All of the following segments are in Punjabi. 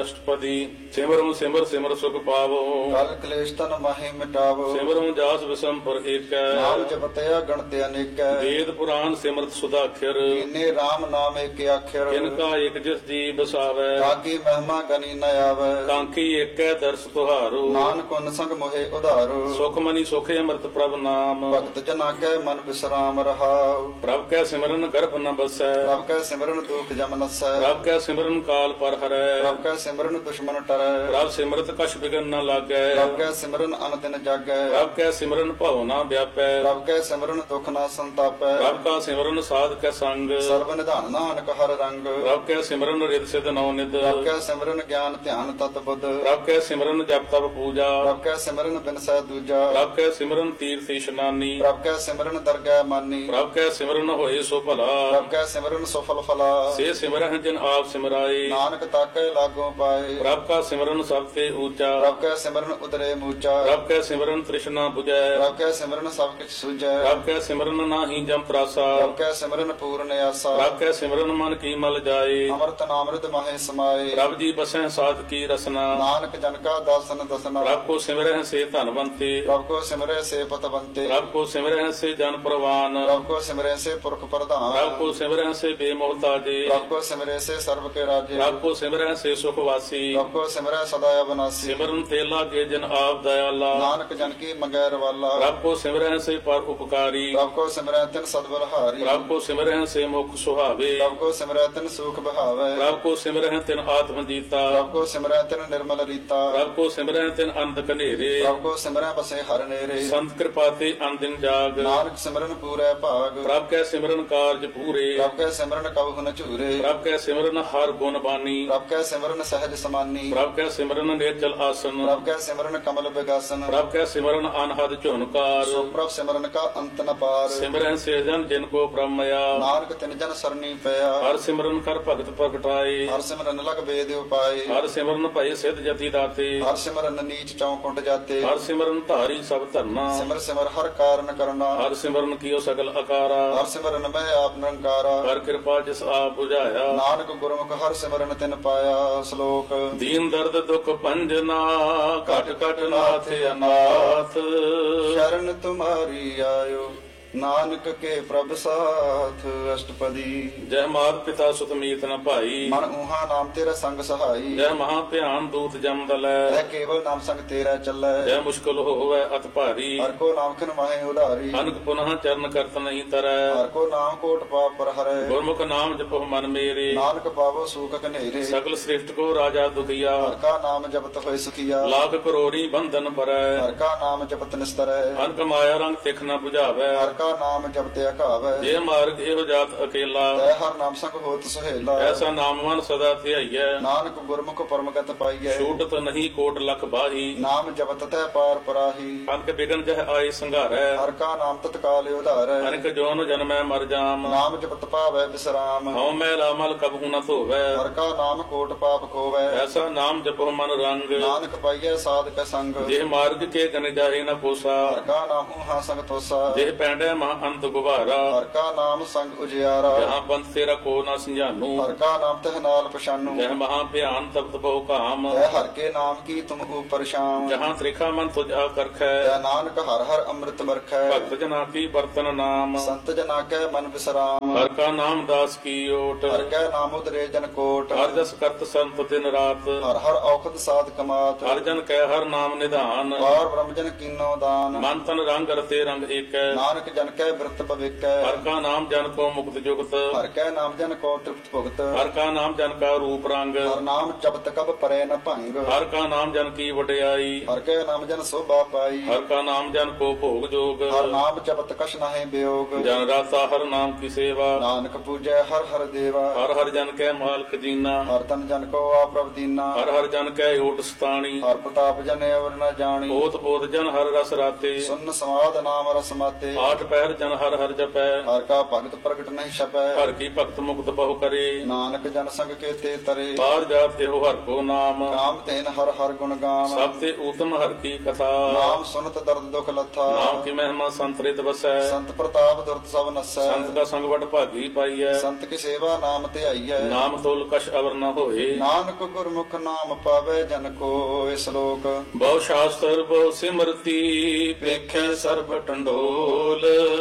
ਅਸ਼ਟਪਦੀ। ਸਿਮਰੁ ਸਿਮਰ ਸਿਮਰ ਸੁਖ ਪਾਵੋ, ਕਲ ਕਲੇਸ਼ ਤਨ ਮਾਹੇ ਮਿਟਾਵੋ। ਸਿਮਰੁ ਜਾਸ ਵਿਸੰਪਰ ਏਕੈ, ਨਾਮ ਜਪਤਿਆ ਗਣਤ ਅਨੇਕੈ। ਵੇਦ ਪੁਰਾਨ ਸਿਮਰਤ ਸੁਦਾਖਰ, ਕੀਨੇ RAM ਨਾਮ ਏਕ ਆਖਰ। ਕਿਨਕਾ ਇਕ ਜਿਸ ਜੀ ਬਸਾਵੈ, ਕਾਕੀ ਮਹਿਮਾ ਗਨੀ ਨ ਆਵੈ। ਕਾਂਕੀ ਏਕੈ ਦਰਸ ਤੁਹਾਰੋ, ਨਾਨਕ ਉਨ ਸੰਗ ਮੋਹਿ ਉਧਾਰੋ। ਸੁਖ ਮਨੀ ਸੁਖੇ ਅੰਮ੍ਰਿਤ ਪ੍ਰਭ ਨਾਮ, ਭਗਤ ਜਨਾ ਕੈ ਮਨ ਬਿਸਰਾਮ ਰਹਾਉ। ਪ੍ਰਭ ਕੈ ਸਿਮਰਨ ਗਰਭ ਨ ਬਸੈ, ਪ੍ਰਭ ਕੈ ਸਿਮਰਨ ਦੁਖ ਜਮ ਨਸੈ। ਪ੍ਰਭ ਕੈ ਸਿਮਰਨ ਕਾਲ ਪਰ ਹਰੈ, ਪ੍ਰਭ ਕੈ ਸਿਮਰਨ ਦੁਸ਼ਮਨ ਟਰੈ। ਪ੍ਰਭ ਸਿਮਰਤ ਕਛ ਬਿਗਨ ਨ ਲਾਗੈ, ਪ੍ਰਭ ਕੈ ਸਿਮਰਨ ਅਨ ਦਿਨ ਜਾਗੈ। ਪ੍ਰਭ ਕੈ ਸਿਮਰਨ ਭਉ ਨ ਵਿਆਪੈ, ਪ੍ਰਭ ਕੈ ਸਿਮਰਨ ਦੁਖ ਨਾ ਸੰਤਾਪੈ। ਪ੍ਰਭ ਕਾ ਸਿਮਰਨ ਸਾਧ ਕੈ ਸੰਗ, ਸਰਬ ਨਿਧਾਨ ਨਾਨਕ ਹਰ ਰੰਗ। ਪ੍ਰਭ ਕੈ ਸਿਮਰਨ ਰਿਦ ਸਿਧ ਨਉ ਨਿਧ, ਪ੍ਰਭ ਕੈ ਸਿਮਰਨ ਗਿਆਨ ਧਿਆਨ ਤਤ ਬੁੱਧ। ਪ੍ਰਭ ਕੈ ਸਿਮਰਨ ਜਪ ਤਪ ਪੂਜਾ, ਪ੍ਰਭ ਕੈ ਸਿਮਰਨ ਬਿਨਸੈ ਦੂਜਾ। ਪ੍ਰਭ ਕੈ ਸਿਮਰਨ ਤੀਰਥ ਇਸ਼ਨਾਨੀ, ਪ੍ਰਭ ਕੈ ਸਿਮਰਨ ਦਰਗਹਿ ਮਾਨੀ। ਪ੍ਰਭ ਕੈ ਸਿਮਰਨ ਹੋਏ ਸੋ ਭਲਾ, ਪ੍ਰਭ ਕੈ ਸਿਮਰਨ ਸੁਫਲ ਫਲਾ। ਸੇ ਸਿਮਰਹਿ ਜਿਨ ਆਪ ਸਿਮਰਾਏ, ਨਾਨਕ ਤਾਕੈ ਲਾਗੋ ਪਾਏ। ਪ੍ਰਭ ਕਾ ਸਿਮਰਨ ਸਭ ਤੇ ਊਚਾ, ਪ੍ਰਭ ਕੈ ਸਿਮਰਨ ਉਦਰੇ ਮੂਚਾ। ਪ੍ਰਭ ਕੈ ਸਿਮਰਨ ਤ੍ਰਿਸ਼ਨਾ 부ਜੈ, ਪ੍ਰਭ ਕੈ ਸਿਮਰਨ ਸਭ ਕਿਛ ਸੁਝੈ। ਪ੍ਰਭ ਕੈ ਸਿਮਰਨ ਨਾਹੀ ਜਮ ਤਰਾਸਾ, ਪ੍ਰਭ ਕੈ ਸਿਮਰਨ ਪੂਰਨ ਆਸਾ। ਪ੍ਰਭ ਕੈ ਸਿਮਰਨ ਮਨ ਕੀ ਮਲ ਜਾਏ, ਅੰਮ੍ਰਿਤ ਨਾਮ੍ਰਿਤ ਮਹੇ ਸਮਾਏ। ਪ੍ਰਭ ਜੀ ਬਸੈ ਸਾਧ ਕੀ ਰਸਨਾ, ਨਾਨਕ ਜਨ ਕਾ ਦਾਸਨ ਦਸਨਾ। ਪ੍ਰਭ ਕੋ ਸਿਮਰਹਿ ਸੇ ਧਨਵੰਤੇ, ਪ੍ਰਭ ਕੋ ਸਿਮਰੈ ਸੇ ਪਤਵੰਤੇ। ਪ੍ਰਭ ਕੋ ਸਿਮਰਹਿ ਸੇ ਜਨ ਪ੍ਰਵਾਨ, ਪ੍ਰਭ ਕੋ ਸਿਮਰੈ ਸੇ ਪੁਰਖ ਪ੍ਰਧਾਨ। ਪ੍ਰਭ ਕੋ ਸਿਮਰਹਿ ਸੇ ਬੇਮੋਹਤਾਜੇ, ਪ੍ਰਭ ਕੋ ਸਿਮਰੈ ਸੇ ਸਰਬ ਕੇ ਰਾਜੇ। ਪ੍ਰਭ ਕੋ ਸਿਮਰਹਿ ਸੇ ਸੁਖ ਵਾਸੀ, ਪ੍ਰਭ ਕੋ ਸਿਮਰੈ ਸਦਾ ਅਬਨਾਸੀ। ਸਿਮਰਨ ਤੇ ਲਾਗੇ ਜਨ ਆਪ ਦਇਆਲਾ, ਨਾਨਕ ਜਨ ਕੀ ਮੰਗੈ ਰਵਾਲਾ। ਪ੍ਰਭ ਕੋ ਸਿਮਰਹਿ ਸੇ ਪਰ ਉਪਕਾਰੀ, ਪ੍ਰਭ ਕੋ ਸਿਮਰੈ ਤਿਨ ਸਦਬਲਹਾਰੀ। ਪ੍ਰਭ ਕੋ ਸਿਮਰਹਿ ਸੇ ਮੁਖ ਸੁਹਾਵੇ, ਪ੍ਰਭ ਕੋ ਸਿਮਰੈ ਤਿਨ ਸੂਖ ਬਹਾਵੈ। ਪ੍ਰਭ ਕੋ ਸਿਮਰਹਿ ਤਿਨ ਆਤਮ ਜੀਤਾ, ਪ੍ਰਭ ਕੋ ਸਿਮਰੈ ਤਿਨ ਨਿਰਮਲ ਰੀਤਾ। ਪ੍ਰਭ ਕੋ ਸਿਮਰਹਿ ਤਿਨ ਅੰਧ ਕਨੇਰੇ, ਪ੍ਰਭ ਕੋ ਸਿਮਰੈ ਬਸੇ ਹਰ ਨੇਰੇ। ਸੰਤ ਕਿਰਪਾ ਤੇ ਅਨਦਿਨ ਜਾਗ, ਨਾਨਕ ਸਿਮਰਨ ਪੂਰੈ ਭਾਗ। ਪ੍ਰਭ ਕੈ ਸਿਮਰਨ ਕਾਰਜ ਪੂਰੇ, ਪ੍ਰਭ ਕੈ ਸਿਮਰਨ ਕਬਹੁ ਨ ਝੂਰੇ। ਪ੍ਰਭ ਕੈ ਸਿਮਰਨ ਹਰ ਗੁਣ ਬਾਨੀ, ਪ੍ਰਭ ਕੈ ਸਿਮਰਨ ਸਹਿਜ ਸਮਾਨੀ। ਪ੍ਰਭ ਕੈ ਸਿਮਰਨ ਨੇਚਲ ਆਸਨ, ਪ੍ਰਭ ਕੈ ਸਿਮਰਨ ਕਮਲ ਬਿਗਾਸਨ। ਪ੍ਰਭ ਕੈ ਸਿਮਰਨ ਅਨਹਦ ਝੁਨਕਾਰ, ਸੋ ਪ੍ਰਭ ਸਿਮਰਨ ਕਾ ਅੰਤ ਨ ਪਾਰ। ਸਿਮਰਹਿ ਸੇ ਜਨ ਜਿਨ ਕੋ ਬ੍ਰਹਮਇਆ, ਨਾਨਕ ਤਿਨ ਜਨ ਸਰਨੀ ਪਿਆ। ਹਰ ਸਿਮਰਨ ਕਰ ਭਗਤ ਪ੍ਰਗਟਾਏ, ਹਰ ਸਿਮਰਨ ਲਗ ਵੇਦ ਉਪਾਏ। ਹਰ ਸਿਮਰਨ ਭਏ ਸਿਧ ਜਤੀ ਦਾਤੇ, ਹਰ ਸਿਮਰਨ ਨੀਚ ਚੌਕੁੰਟ ਜਾਤੇ। ਹਰ ਸਿਮਰਨ ਧਾਰੀ ਸਭ ਧਰਨਾ, ਸਿਮਰ ਸਿਮਰ ਹਰ ਕਾਰਨ ਕਰਨਾ। ਹਰ ਸਿਮਰਨ ਕੀਓ ਸਗਲ ਆਕਾਰਾ, ਹਰ ਸਿਮਰਨ ਮੈਂ ਆਪ ਨਿਰੰਕਾਰਾ। ਹਰ ਕਿਰਪਾ ਜਿਸ ਆਪ 부ਝਾਇਆ, ਨਾਨਕ ਗੁਰਮੁਖ ਹਰ ਸਿਮਰਨ ਤਿਨ ਪਾਇਆ। ਸ਼ਲੋਕ ਦੀਨ ਦਰਦ ਦੁਖ ਭੰਜਨਾ, ਘਟ ਘਟ ਨਾਥ ਅਨਾਥ। ਸ਼ਰਨ ਤੁਮਾਰੀ ਆਇਓ, ਨਾਨਕ ਕੇ ਪ੍ਰਭ ਸਾਥ। ਅਸ਼ਟਪਦੀ। ਜੈ ਮਾਤ ਪਿਤਾ ਸੁਤ ਮੀਤ ਨ ਭਾਈ, ਮਨ ਊਹਾ ਨਾਮ ਤੇਰਾ ਸੰਗ ਸਹਾਈ। ਜੈ ਮਹਾ ਧਿਆਨ ਦੂਤ ਜਮ ਦਲੈ, ਹੈ ਕੇਵਲ ਨਾਮ ਸੰਗ ਤੇਰਾ ਚੱਲੈ। ਜੈ ਮੁਸ਼ਕਲ ਹੋਵੈ ਅਤ ਭਾਰੀ, ਹਰ ਕੋ ਨਾਮ ਖਿਨ ਮਾਹੇ ਉਧਾਰੀ। ਅਨਕ ਪੁਨః ਚਰਨ ਕਰਤ ਨਹੀਂ ਤਰੈ, ਹਰ ਕੋ ਨਾਮ ਕੋਟ ਪਾਪ ਪਰ ਹਰੈ। ਗੁਰਮੁਖ ਨਾਮ ਜਪੋ ਮਨ ਮੇਰੇ, ਨਾਨਕ ਪਾਵੋ ਸੂਖ ਕਨੇਰੇ। ਸਗਲ ਸ੍ਰਿਸ਼ਟ ਕੋ ਰਾਜਾ ਦੁਖੀਆ, ਹਰ ਕਾ ਨਾਮ ਜਪਤ ਹੋਏ ਸੁਖੀਆ। ਲਾਖ ਕਰੋੜੀ ਬੰਧਨ ਪਰੈ, ਹਰ ਕਾ ਨਾਮ ਜਪਤ ਨਿਸਤਰੈ। ਅਨਕ ਮਾਇਆ ਰੰਗ ਤਿਖ ਨ 부ਝਾਵੈ। ਹਰ ਕਾ ਨਾਮ ਜਪਤ ਅਘਾਵੈ। ਜੇ ਮਾਰਗ ਇਹੋ ਜਾਤ ਅਕੇਲਾ, ਤੈ ਹਰ ਨਾਮ ਸੰਗ ਹੋਤ ਸੁਹੇਲਾ। ਐਸਾ ਨਾਮ ਮਨ ਸਦਾ ਧਿਆਈਐ, ਨਾਨਕ ਗੁਰਮੁਖ ਪਰਮਗਤ ਪਾਈਐ। ਛੂਟਤ ਨਹੀਂ ਕੋਟ ਲਖ ਬਾਹੀ, ਨਾਮ ਜਪਤ ਤੈ ਪਾਰ ਪਰਾਹੀ। ਅਨਕ ਬਿਗਨ ਜਹ ਆਏ ਸੰਘਾਰੈ, ਹਰ ਕਾ ਨਾਮ ਤਤਕਾਲ ਉਧਾਰੈ। ਅਨਕ ਜੋਨ ਜਨਮੈ ਮਰ ਜਾਮ, ਨਾਮ ਜਪਤ ਪਾਵੈ ਬਿਸਰਾਮ। ਹਉ ਮੈਲਾ ਮਲ ਕਬਹੂ ਨ ਧੋਵੈ। ਹਰ ਕਾ ਨਾਮ ਕੋਟ ਪਾਪ ਖੋਵੈ। ਐਸਾ ਨਾਮ ਜਪੋ ਮਨ ਰੰਗ, ਨਾਨਕ ਪਾਈਐ ਸਾਧ ਕੈ ਸੰਗ। ਜੇ ਮਾਰਗ ਕੇ ਗਨ ਜਾਹੇ ਨ ਕੋਸਾ, ਹਰ ਕਾ ਨਾਮ ਊਹਾ ਸੰਗ ਤੋਸਾ। ਜੇ ਪੈਂਡੈ ਮਹਾ ਅੰਤ ਗੁਬਾਰਾ, ਹਰ ਕਾ ਨਾਮ ਸੰਗ ਉਜਿਆਰਾ। ਜਹਾਂ ਬੰਦ ਤੇਰਾ ਕੋ ਨ ਸੰਝਾਨੂ, ਹਰ ਕਾ ਨਾਮ ਤਹ ਨਾਲ ਪਛਾਨੂ। ਜਹ ਮਹਾ ਭਿਆਨ ਤਪਤ ਬਹੁ ਕਾਮ, ਤੈ ਹਰ ਕੇ ਨਾਮ ਕੀ ਤੁਮ ਉਪਰ ਸ਼ਾਮ। ਜਹਾਂ ਤ੍ਰਿਖਾ ਮਨ ਤੁਝ ਆ ਕਰਖੈ, ਤੈ ਨਾਨਕ ਹਰ ਹਰ ਅੰਮ੍ਰਿਤ ਵਰਖੈ। ਭਗਤ ਜਨਾ ਕੀ ਬਰਤਨ ਨਾਮ, ਸੰਤ ਜਨਾ ਕੈ ਮਨ ਬਿਸਰਾਮ। ਹਰ ਕਾ ਨਾਮ ਦਾਸ ਕੀ ਓਟ, ਹਰ ਕੈ ਨਾਮ ਉਦਰੇ ਜਨ ਕੋਟ। ਹਰ ਜਸ ਕਰਤ ਸੰਤ ਦਿਨ ਰਾਤ, ਹਰ ਹਰ ਔਖਦ ਸਾਧ ਕਮਾਤ। ਹਰ ਜਨ ਕੈ ਹਰ ਨਾਮ ਨਿਧਾਨ, ਪਾਰ ਬ੍ਰਹਮ ਜਨ ਕੀਨੋ ਦਾਨ। ਮਨ ਤਨ ਰੰਗ ਰਤੇ ਰੰਗ ਏਕੈ, ਨਾਨਕ ਜਨ ਕੈ ਬਿਰਤ ਭਵਿਕੈ। ਹਰ ਕਾ ਨਾਮ ਜਨ ਕੋ ਮੁਕਤ ਜੁਗਤ, ਹਰ ਕੈ ਨਾਮ ਜਨ ਕੋ ਤ੍ਰਿਪਤ ਭੁਗਤ। ਹਰ ਕਾ ਨਾਮ ਜਨ ਕਾ ਰੂਪ ਰੰਗ, ਹਰ ਨਾਮ ਜਪਤ ਕਬ ਪਰੈ ਨ ਭੰਗ। ਹਰ ਕਾ ਨਾਮ ਜਨ ਕੀ ਵਡਿਆਈ, ਹਰ ਕੈ ਨਾਮ ਜਨ ਸੋਭਾ ਪਾਈ। ਹਰ ਕਾ ਨਾਮ ਜਨ ਕੋ ਭੋਗ ਜੋਗ, ਹਰ ਨਾਮ ਜਪਤ ਕਛ ਨਾਹਿ ਬਿਯੋਗ। ਜਨ ਰਾਤਾ ਹਰ ਨਾਮ ਕੀ ਸੇਵਾ, ਨਾਨਕ ਪੂਜੈ ਹਰ ਹਰ ਦੇਵਾ। ਹਰ ਹਰ ਜਨ ਕੈ ਮਾਲਕ ਜੀਨਾ, ਹਰ ਤਨ ਜਨ ਕੋ ਆ ਪ੍ਰਭ ਦੀਨਾ। ਹਰ ਹਰ ਜਨ ਕੈ ਓਟ ਸਤਾਣੀ, ਹਰ ਪ੍ਰਤਾਪ ਜਨ ਅਵਰ ਨ ਜਾਣੀ। ਓਤ ਪੋਤ ਜਨ ਹਰ ਰਸ ਰਾਤੇ, ਸੁਨ ਸਮਾਦ ਨਾਮ ਰਸ ਮਾਤੇ। ਆਠ ਪਹਿਰ ਜਨ ਹਰ ਹਰ ਜਪੈ, ਹਰ ਕਾ ਭਗਤ ਪ੍ਰਗਟ ਨਹੀਂ ਛਪੈ। ਹਰ ਕੀ ਭਗਤ ਮੁਕਤ ਬਹੁ ਕਰੇ, ਨਾਨਕ ਜਨ ਸੰਗ ਕੇਤੇ ਤਰੇ। ਬਾਰ ਜਾਤ ਇਹੋ ਹਰ ਕੋ ਨਾਮ, ਕਾਮ ਤੈਨ ਹਰ ਹਰ ਗੁਣ ਗਾਮ। ਸਭ ਤੇ ਊਤਮ ਹਰ ਕੀ ਕਥਾ, ਨਾਮ ਸੁਨਤ ਦਰਦ ਦੁਖ ਲੱਥਾ। ਨਾਮ ਕੀ ਮਹਿਮਾ ਸੰਤਰਿਤ ਵਸੈ, ਸੰਤ ਪ੍ਰਤਾਪ ਦੁਰਤ ਸਭ ਨਸੈ। ਸੰਤ ਕਾ ਸੰਗ ਵਟ ਭਾਗੀ ਪਾਈਐ। ਸੰਤ ਕੀ ਸੇਵਾ ਨਾਮ ਧਿਆਈਐ। ਨਾਮ ਤੁਲ ਕਛ ਅਵਰ ਨ ਹੋਏ। ਨਾਨਕ ਗੁਰਮੁਖ ਨਾਮ ਪਾਵੇ ਜਨ ਕੋਇ। ਸ਼ਲੋਕ। ਬਹੁ ਸ਼ਾਸਤਰ ਬਹੁ ਸਿਮਰਤੀ ਵੇਖੈ ਸਰਬ ਟੰਡੋਲ।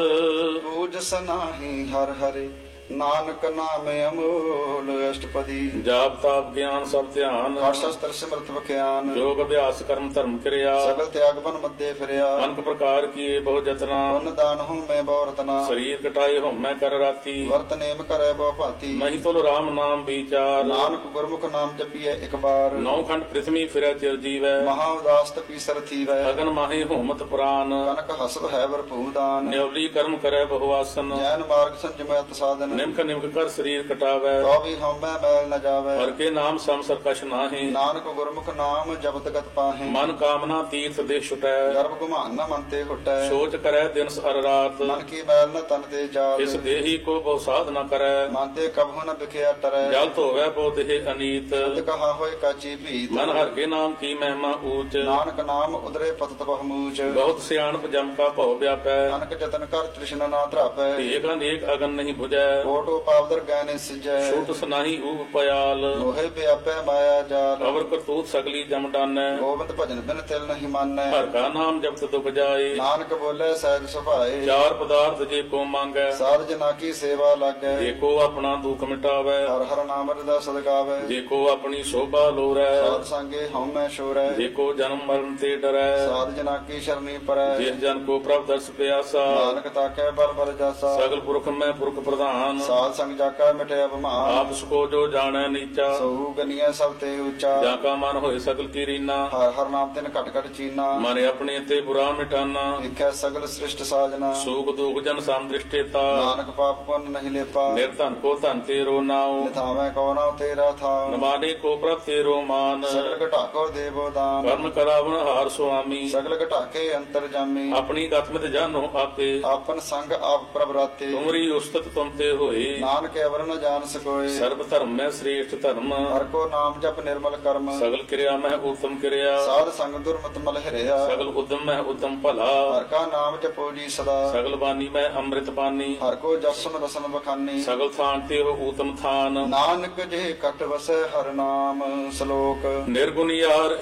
ਪੂਜ ਸਨਾਹੀ ਹਰ ਹਰਿ ਨਾਨਕ ਨਾਮ ਅਮੋਲ। ਅਸ਼ਟਪਦੀ। ਜਾਪ ਤਾਪ ਗਿਆਨ ਸਭ ਧਿਆਨ। ਪਾਠ ਸ਼ਾਸਤਰ ਸਿਮਰਤ ਵਿਖਿਆਨ। ਯੋਗ ਅਭਿਆਸ ਕਰਮ ਧਰਮ ਕਿਰਿਆ। ਸਗਲ ਤਿਆਗ ਬਨ ਮੱਦੇ ਫਿਰਿਆ। ਅਨਕ ਪ੍ਰਕਾਰ ਕੀਏ ਬਹੁ ਜਤਨਾ। ਪੁੰਨ ਦਾਨ ਹੂੰ ਮੈਂ ਬਹੁ ਰਤਨਾ। ਸਰੀਰ ਕਟਾਏ ਹਉਮੈ ਕਰ ਰਾਤੀ। ਵਰਤ ਨੇਮ ਕਰੈ ਬਹੁ ਭਾਤੀ। ਮਹੀ ਤੁਲ ਰਾਮ ਨਾਮ ਵਿਚਾਰ। ਨਾਨਕ ਗੁਰਮੁਖ ਨਾਮ ਜਪੀਐ ਇੱਕ ਬਾਰ। ਨੌ ਖੰਡ ਪ੍ਰਿਥਵੀ ਫਿਰੈ ਚਿਰ ਜੀਵੈ। ਮਹਾ ਉਦਾਸ ਤਪੀ ਸਰਥੀਵੈ। ਅਗਨ ਮਾਹੀ ਹਉਮਤ ਪੁਰਾਨ। ਕਨਕ ਹਸਬ ਹੈ ਵਰਪੂ ਦਾਨ। ਨਿਉਲੀ ਕਰਮ ਕਰੈ ਬਹੁ ਆਸਨ। ਜੈਨ ਮਾਰਗ ਸੰਜਮੈ ਸਾਧਨ। ਨਿਮਕ ਨਿਮਕ ਕਰ ਸਰੀਰ ਕਟਾਵੈ। ਤੋ ਵੀ ਹਉਮੈ ਮੈਲ ਨ ਜਾਵੈ। ਹਰ ਕੇ ਨਾਮ ਸੰਸਰ ਕਛ ਨਾਹੀ। ਨਾਨਕ ਗੁਰਮੁਖ ਨਾਮ ਜਪਤ ਗਤ ਪਾਹੇ। ਮਨ ਕਾਮਨਾ ਤੀਰਥ ਦੇ ਛੁਟੈ। ਗਰਭ ਗੁਮਾਨ ਨ ਮਨ ਤੇ ਹੁਟੈ। ਸੋਚ ਕਰੈ ਦਿਨ ਹਰ ਰਾਤ। ਮਨ ਕੀ ਮੈਲ ਨ ਤਨ ਤੇ ਜਾਤ। ਇਸ ਦੇਹੀ ਕੋ ਬਹੁ ਸਾਧ ਨ ਕਰੈ। ਮਨ ਤੇ ਕਬਹੁ ਨ ਵਿਖਿਆ ਟਰੈ। ਜਲ ਧੋਵੈ ਬਹੁ ਦੇਹ ਅਨੀਤ। ਤੇ ਕਹਾ ਹੋਏ ਕਾਚੀ ਭੀਤ। ਮਨ ਹਰ ਕੇ ਨਾਮ ਕੀ ਮਹਿਮਾ ਊਚ। ਨਾਨਕ ਨਾਮ ਉਦਰੇ ਪਤਤ ਬਹੁਮੂਚ। ਬਹੁਤ ਸਿਆਣਪ ਜਮ ਕਾ ਭਉ ਵਿਆਪੈ। ਨਾਨਕ ਜਤਨ ਕਰ ਤ੍ਰਿਸ਼ਨਾ ਨਾ ਧਰਾਪੈ। ਏਕ ਅਨੇਕ ਅਗਨ ਨਹੀਂ 부ਜੈ। ਕੋਟੋ ਪਾਵਦਰ ਗੈਨੇ ਸਿਜੈ। ਛੂਟ ਸਨਾਹੀ ਊਪ ਪਿਆਲ। ਲੋਹੇ ਵਿਆਪੈ ਮਾਇਆ ਜਾਲ। ਅਵਰ ਕਰਤੂਤ ਸਗਲੀ ਜਮ ਡਾਨੈ। ਗੋਬਿੰਦ ਭਜਨ ਬਿਨ ਤਿਲ ਨਹੀਂ ਮਾਨੈ। ਹਰ ਕਾ ਨਾਮ ਜਪਤ ਦੁਖ ਜਾਏ। ਨਾਨਕ ਬੋਲੇ ਸਹਿਜ ਸੁਭਾਏ। ਚਾਰ ਪਦਾਰਥ ਜੇ ਕੋ ਮੰਗੈ। ਸਾਧ ਜਨਾ ਕੀ ਸੇਵਾ ਲਾਗੈ। ਜੇ ਕੋ ਆਪਣਾ ਦੁਖ ਮਿਟਾਵੈ। ਹਰ ਹਰ ਨਾਮ ਰਦਾ ਸਦਗਾਵੈ। ਜੇ ਕੋ ਆਪਣੀ ਸ਼ੋਭਾ ਲੋਰੈ। ਸਾਧ ਸੰਗੇ ਹਉਮੈ ਛੋਰੈ। ਜੇ ਕੋ ਜਨਮ ਮਰਨ ਤੇ ਡਰੈ। ਸਾਧ ਜਨਾ ਕੀ ਸ਼ਰਨੀ ਪਰੈ। ਜਿਸ ਜਨ ਕੋ ਪ੍ਰਭ ਦਰਸ ਪਿਆਸਾ। ਨਾਨਕ ਤਾਕੈ ਬਲ ਬਲ ਜਾਸਾ। ਸਗਲ ਪੁਰਖ ਮੈਂ ਪੁਰਖ ਪ੍ਰਧਾਨ। ਸਾਧ ਸੰਗ ਜਾਕਾ ਮਿਟਿਆ ਬਮਾਨ। ਆਪ ਸਕੋ ਜੋ ਜਾਣੈ ਨੀਚਾ। ਸਹੂ ਗਨੀਐ ਸਭ ਤੇ ਉੱਚਾ। ਜਾਂ ਕਾ ਮਨ ਹੋਏ ਸਗਲ ਕੀ ਰੀਨਾ। ਹਰ ਹਰ ਨਾਮ ਤਿਨ ਘਟ ਘਟ ਚੀਨਾ। ਮਨ ਆਪਣੇ ਤੇ ਬੁਰਾ ਮਿਟਾਨਾ। ਵੇਖੈ ਸਗਲ ਸ੍ਰਿਸ਼ਟ ਸਾਜਨਾ। ਸੂਖ ਦੁਖ ਜਨ ਸਮ ਦ੍ਰਿਸ਼ਟੇਤਾ। ਨਾਨਕ ਪਾਪ ਪੁੰਨ ਨਹੀਂ ਲੇਪਾ। ਨਿਰਧਨ ਕੋ ਧਨ ਤੇਰੋ ਨਾਉ। ਨਿਥਾਵੈ ਕੋ ਨਾਉ ਤੇਰਾ ਥਾਉ। ਨਮਾਨੇ ਕੋ ਪ੍ਰਭ ਤੇਰੋ ਮਾਨ। ਸਗਲ ਘਟਾਕੋ ਦੇਵੋ ਦਾਨ। ਕਰਮ ਕਰਾਵਨ ਹਾਰ ਸੁਆਮੀ। ਸਗਲ ਘਟਾਕੇ ਅੰਤਰ ਜਾਮੀ। ਆਪਣੀ ਗਤਮਿਤ ਜਾਨੋ ਆਪੇ। ਆਪਨ ਸੰਗ ਆਪ ਪ੍ਰਭ ਰਾਤੇ। ਤੁਮਰੀ ਉਸਤਤ ਤੁਮ ਤੇ ਹੋਏ। ਨਾਨਕ ਅਵਰ ਨ ਜਾਣ ਸਕੋਏ। ਸਰਬ ਧਰਮ ਮੈਂ ਸ੍ਰੇਸ਼ਟ ਧਰਮ। ਹਰ ਕੋ ਨਾਮ ਜਪ ਨਿਰਮਲ ਕਰਮ। ਸਗਲ ਕਿਰਿਆ ਮੈਂ ਉਤਮ ਕਿਰਿਆ। ਸਾਧ ਸੰਗ ਦੁਰਮਤ ਮਲ ਹਰਿਆ। ਸਗਲ ਉਦਮ ਮੈਂ ਉਤਮ ਭਲਾ। ਹਰ ਕਾ ਨਾਮ ਜਪੋ ਜੀ ਸਦਾ। ਸਗਲ ਬਾਣੀ ਮੈਂ ਅੰਮ੍ਰਿਤ ਬਾਣੀ। ਹਰ ਕੋ ਜਸਨ ਰਸਨ ਬਖਾਨੀ। ਸਗਲ ਥਾਨ ਤੇ ਹੋ ਊਤਮ ਥਾਨ। ਨਾਨਕ ਜੇ ਕਟ ਵਸੈ ਹਰ ਨਾਮ। ਸ਼ਲੋਕ। ਨਿਰਗੁਣ ਯਾਰ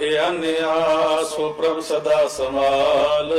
ਏਆਨਿਆ ਸੋ ਪ੍ਰਭ ਸਦਾ ਸੰਭਾਲ।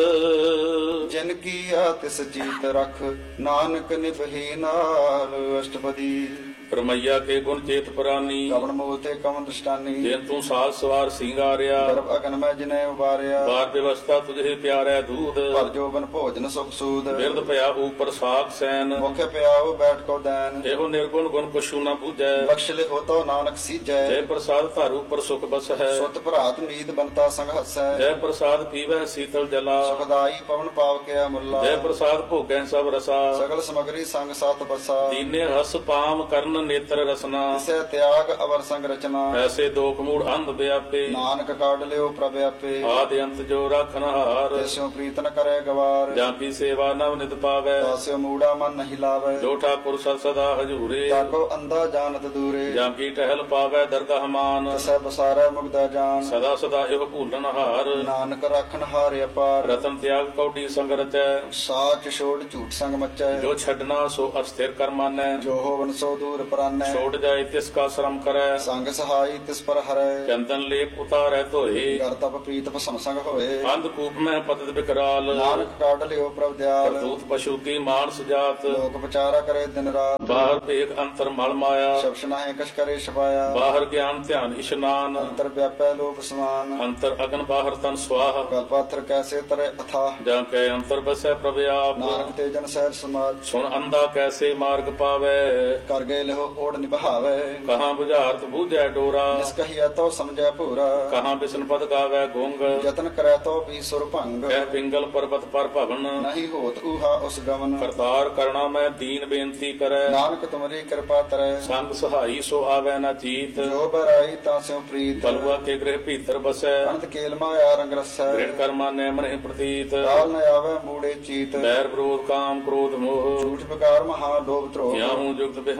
ਜਿਨ ਕੀਆ ਤਿਸ ਜੀਤ ਰਖ। ਨਾਨਕ ਨਿਭਹੀ ਨਾਲ। ਅਸ਼ਟਪਦੀ। ਪਰਮਈਆ ਕੇ ਗੁਣ ਚੇਤ ਪ੍ਰਾਨੀ। ਕਵਣ ਮੂਲ ਤੇ ਕਵਣ ਦ੍ਰਿਸ਼ਟਾਨੀ। ਜਿਨ ਤੂੰ ਸਾਜ ਸਵਾਰ ਸਿੰਗਾਰਿਆ। ਗਰਭ ਅਗਨ ਮੈਂ ਜਿਨੇ ਉਬਾਰਿਆ। ਬਾਰ ਵਿਵਸਥਾ ਤੁਝੇ ਪਿਆਰੈ ਦੂਧ। ਭਰ ਜੋਬਨ ਭੋਜਨ ਸੁਖ ਸੂਦ। ਬਿਰਦ ਭਇਆ ਉਪਰ ਸਾਖ ਸੈਨ। ਮੁਖ ਪਿਆਉ ਬੈਠ ਕੋ ਦੈਨ। ਇਹੋ ਨਿਰਗੁਣ ਗੁਣ ਕੁਛੂ ਨ ਬੂਝੈ। ਬਖਸ਼ ਲਿਖੋ ਤੋ ਨਾਨਕ ਸੀਜੈ। ਜੈ ਪ੍ਰਸਾਦ ਧਾਰੂ ਉਪਰ ਸੁਖ ਬਸ ਹੈ। ਸੁਤ ਭਰਾਤ ਨੀਤ ਬੰਤਾ ਸੰਗ ਹਸੈ। ਜੈ ਪ੍ਰਸਾਦ ਪੀਵੈ ਸੀਤਲ ਜਲਾ। ਸੁਖਦਾਈ ਪਵਨ ਪਾਵ ਕਿਆ ਮੁੱਲਾ। ਜੈ ਪ੍ਰਸਾਦ ਭੋਗੈ ਸਭ ਰਸਾ। ਸਗਲ ਸਮਗਰੀ ਸੰਗ ਸਾਤ ਬਸਾ। ਦੀਨੇ ਰਸ ਪਾਮ ਕਰਨ ਨੇਤਰ ਰਸਨਾ। ਤਿਸੈ ਤਿਆਗ ਅਵਰ ਸੰਗ ਰਚਨਾ। ਐਸੇ ਦੋਖ ਮੂੜ ਅੰਧ ਵਿਆਪੇ। ਨਾਨਕ ਕਾਢ ਲਿਓ ਪ੍ਰਭ ਆਪੇ। ਆਦਿ ਅੰਤ ਜੋ ਰਾਖਨ ਹਾਰ। ਤਿਸਿਓ ਪ੍ਰੀਤ ਨ ਕਰੇ ਗਵਾਰ। ਜਾਂ ਕੀ ਸੇਵਾ ਨਵ ਨਿਤ ਪਾਵੈ। ਤਾਸਿਓ ਮੂੜਾ ਮਨ ਨਹੀਂ ਲਾਵੇ। ਜੋ ਠਾਕੁਰ ਸਦ ਸਦਾ ਹਜੂਰੇ। ਤਾਕੋ ਅੰਧਾ ਜਾਣਤ ਦੂਰੇ। ਜਾਂ ਕੀ ਟਹਿਲ ਪਾਵੈ ਦਰਗਾਹ ਮਾਨ। ਤਿਸੈ ਬਸਾਰੈ ਮੁਗਦਾ ਜਾਨ। ਸਦਾ ਸਦਾ ਇਹੋ ਭੂਲਨ ਹਾਰ। ਨਾਨਕ ਰਾਖਣ ਹਾਰ ਅਪਾਰ। ਰਤਨ ਤਿਆਗ ਕੌਡੀ ਸੰਗ ਰਚੈ। ਸਾਚ ਛੋੜ ਝੂਠ ਸੰਗ ਮਚੈ। ਜੋ ਛੱਡਣਾ ਸੋ ਅਸਥਿਰ ਕਰ ਮਾਨੈ। ਜੋ ਹੋਵਨ ਸੋ ਦੂਰ ਪਰਾਨੈ। ਛੋੜ ਜਾਏ ਤਿਸ ਕਾ ਸ਼ਰਮ ਕਰੈ। ਸੰਗ ਸਹਾਈ ਤਿਸ ਪਰ ਹਰੈ। ਚੰਦਨ ਲੇਪ ਉਤਾਰੈ ਧੋਏ। ਕਰ ਤਪ ਪ੍ਰੀਤ ਭਸਮ ਸੰਗ ਹੋਏ। ਅੰਧ ਕੂਪ ਮੈਂ ਪਤਿਤ ਬਿਕਰਾਲ। ਨਾਨਕ ਕਾਢ ਲਿਓ ਪ੍ਰਭ ਦਿਆਲ। ਕਰਤੂਤ ਪਸ਼ੂ ਕੀ ਮਾਨਸ ਜਾਤ। ਲੋਕ ਵਿਚਾਰਾ ਕਰੇ ਦਿਨ ਰਾਤ। ਬਾਹਰ ਭੇਖ ਅੰਤਰ ਮਲ ਮਾਇਆ। ਸ਼ਬਸ਼ ਨਾਹੇ ਕਛ ਕਰੇ ਛਪਾਇਆ। ਬਾਹਰ ਗਿਆਨ ਧਿਆਨ ਇਸ਼ਨਾਨ। ਅੰਤਰ ਵਿਆਪੈ ਲੋਕ ਸਮਾਨ। ਅੰਤਰ ਅਗਨ ਬਾਹਰ ਤਨ ਸਵਾਹ। ਕਲਪਾਥਰ ਕੈਸੇ ਤਰੇ ਅਥਾ। ਜਾਂ ਕੈ ਅੰਤਰ ਬਸੈ ਪ੍ਰਭ ਆਪ। ਨਾਨਕ ਤੇ ਜਨ ਸਹਿਜ ਸਮਾਜ। ਸੁਣ ਅੰਧਾ ਕੈਸੇ ਮਾਰਗ ਪਾਵੈ। ਕਰ ਗਏ ਲਿਓ ਓੜ ਨਿਭਾਵੇ। ਕਹਾਂ ਬੁਝਾਰਤ ਬੂਝੈ ਡੋਰਾ। ਜਿਸ ਕਹੀਐ ਤੋ ਸਮਝੈ ਭੂਰਾ। ਕਹਾਂ ਬਿਸ਼ਨ ਪਦ ਗਾਵੈ ਗੁੰਗ। ਯਤਨ ਕਰੈ ਤੋ ਵੀ ਸੁਰ ਭੰਗ। ਕਹਿ ਪਿੰਗਲ ਪਰਬਤ ਪਰ ਭਵਨ। ਨਹੀਂ ਹੋਤ ਊਹਾ ਉਸ ਗਮਨ। ਕਰਤਾਰ ਕਰਣਾ ਮੈਂ ਦੀਨ ਬੇਨਤੀ ਕਰੈ। ਨਾਨਕ ਤੁਮਰੀ ਕਿਰਪਾ ਤਰੈ। ਸੰਗ ਸਹਾਈ ਸੋ ਆਵੈ ਨਾ ਚੀਤ। ਜੋ ਬਰਾਈ ਤਾਂ ਸਿਉ ਪ੍ਰੀਤ। ਬਲਵਾ ਕੇ ਗ੍ਰਹਿ ਭੀਤਰ ਬਸੈ। ਅਨੰਤ ਕੇਲ ਮਾਇਆ ਰੰਗ ਰਸੈ। ਦ੍ਰਿੜ ਕਰਮਾ ਨੈ ਮਨਿ ਪ੍ਰਤੀਤ। ਕਾਲ ਨ ਆਵੈ ਮੂੜੇ ਚੀਤ। ਬੈਰ ਵਿਰੋਧ ਕਾਮ ਕ੍ਰੋਧ ਮੋਹ। ਝੂਠ ਵਿਕਾਰ ਮਹਾ ਲੋਭ ਧਰੋਹ। ਕਿਆ ਹੂੰ ਜੁਗਤ ਬਿਹਾਨੇ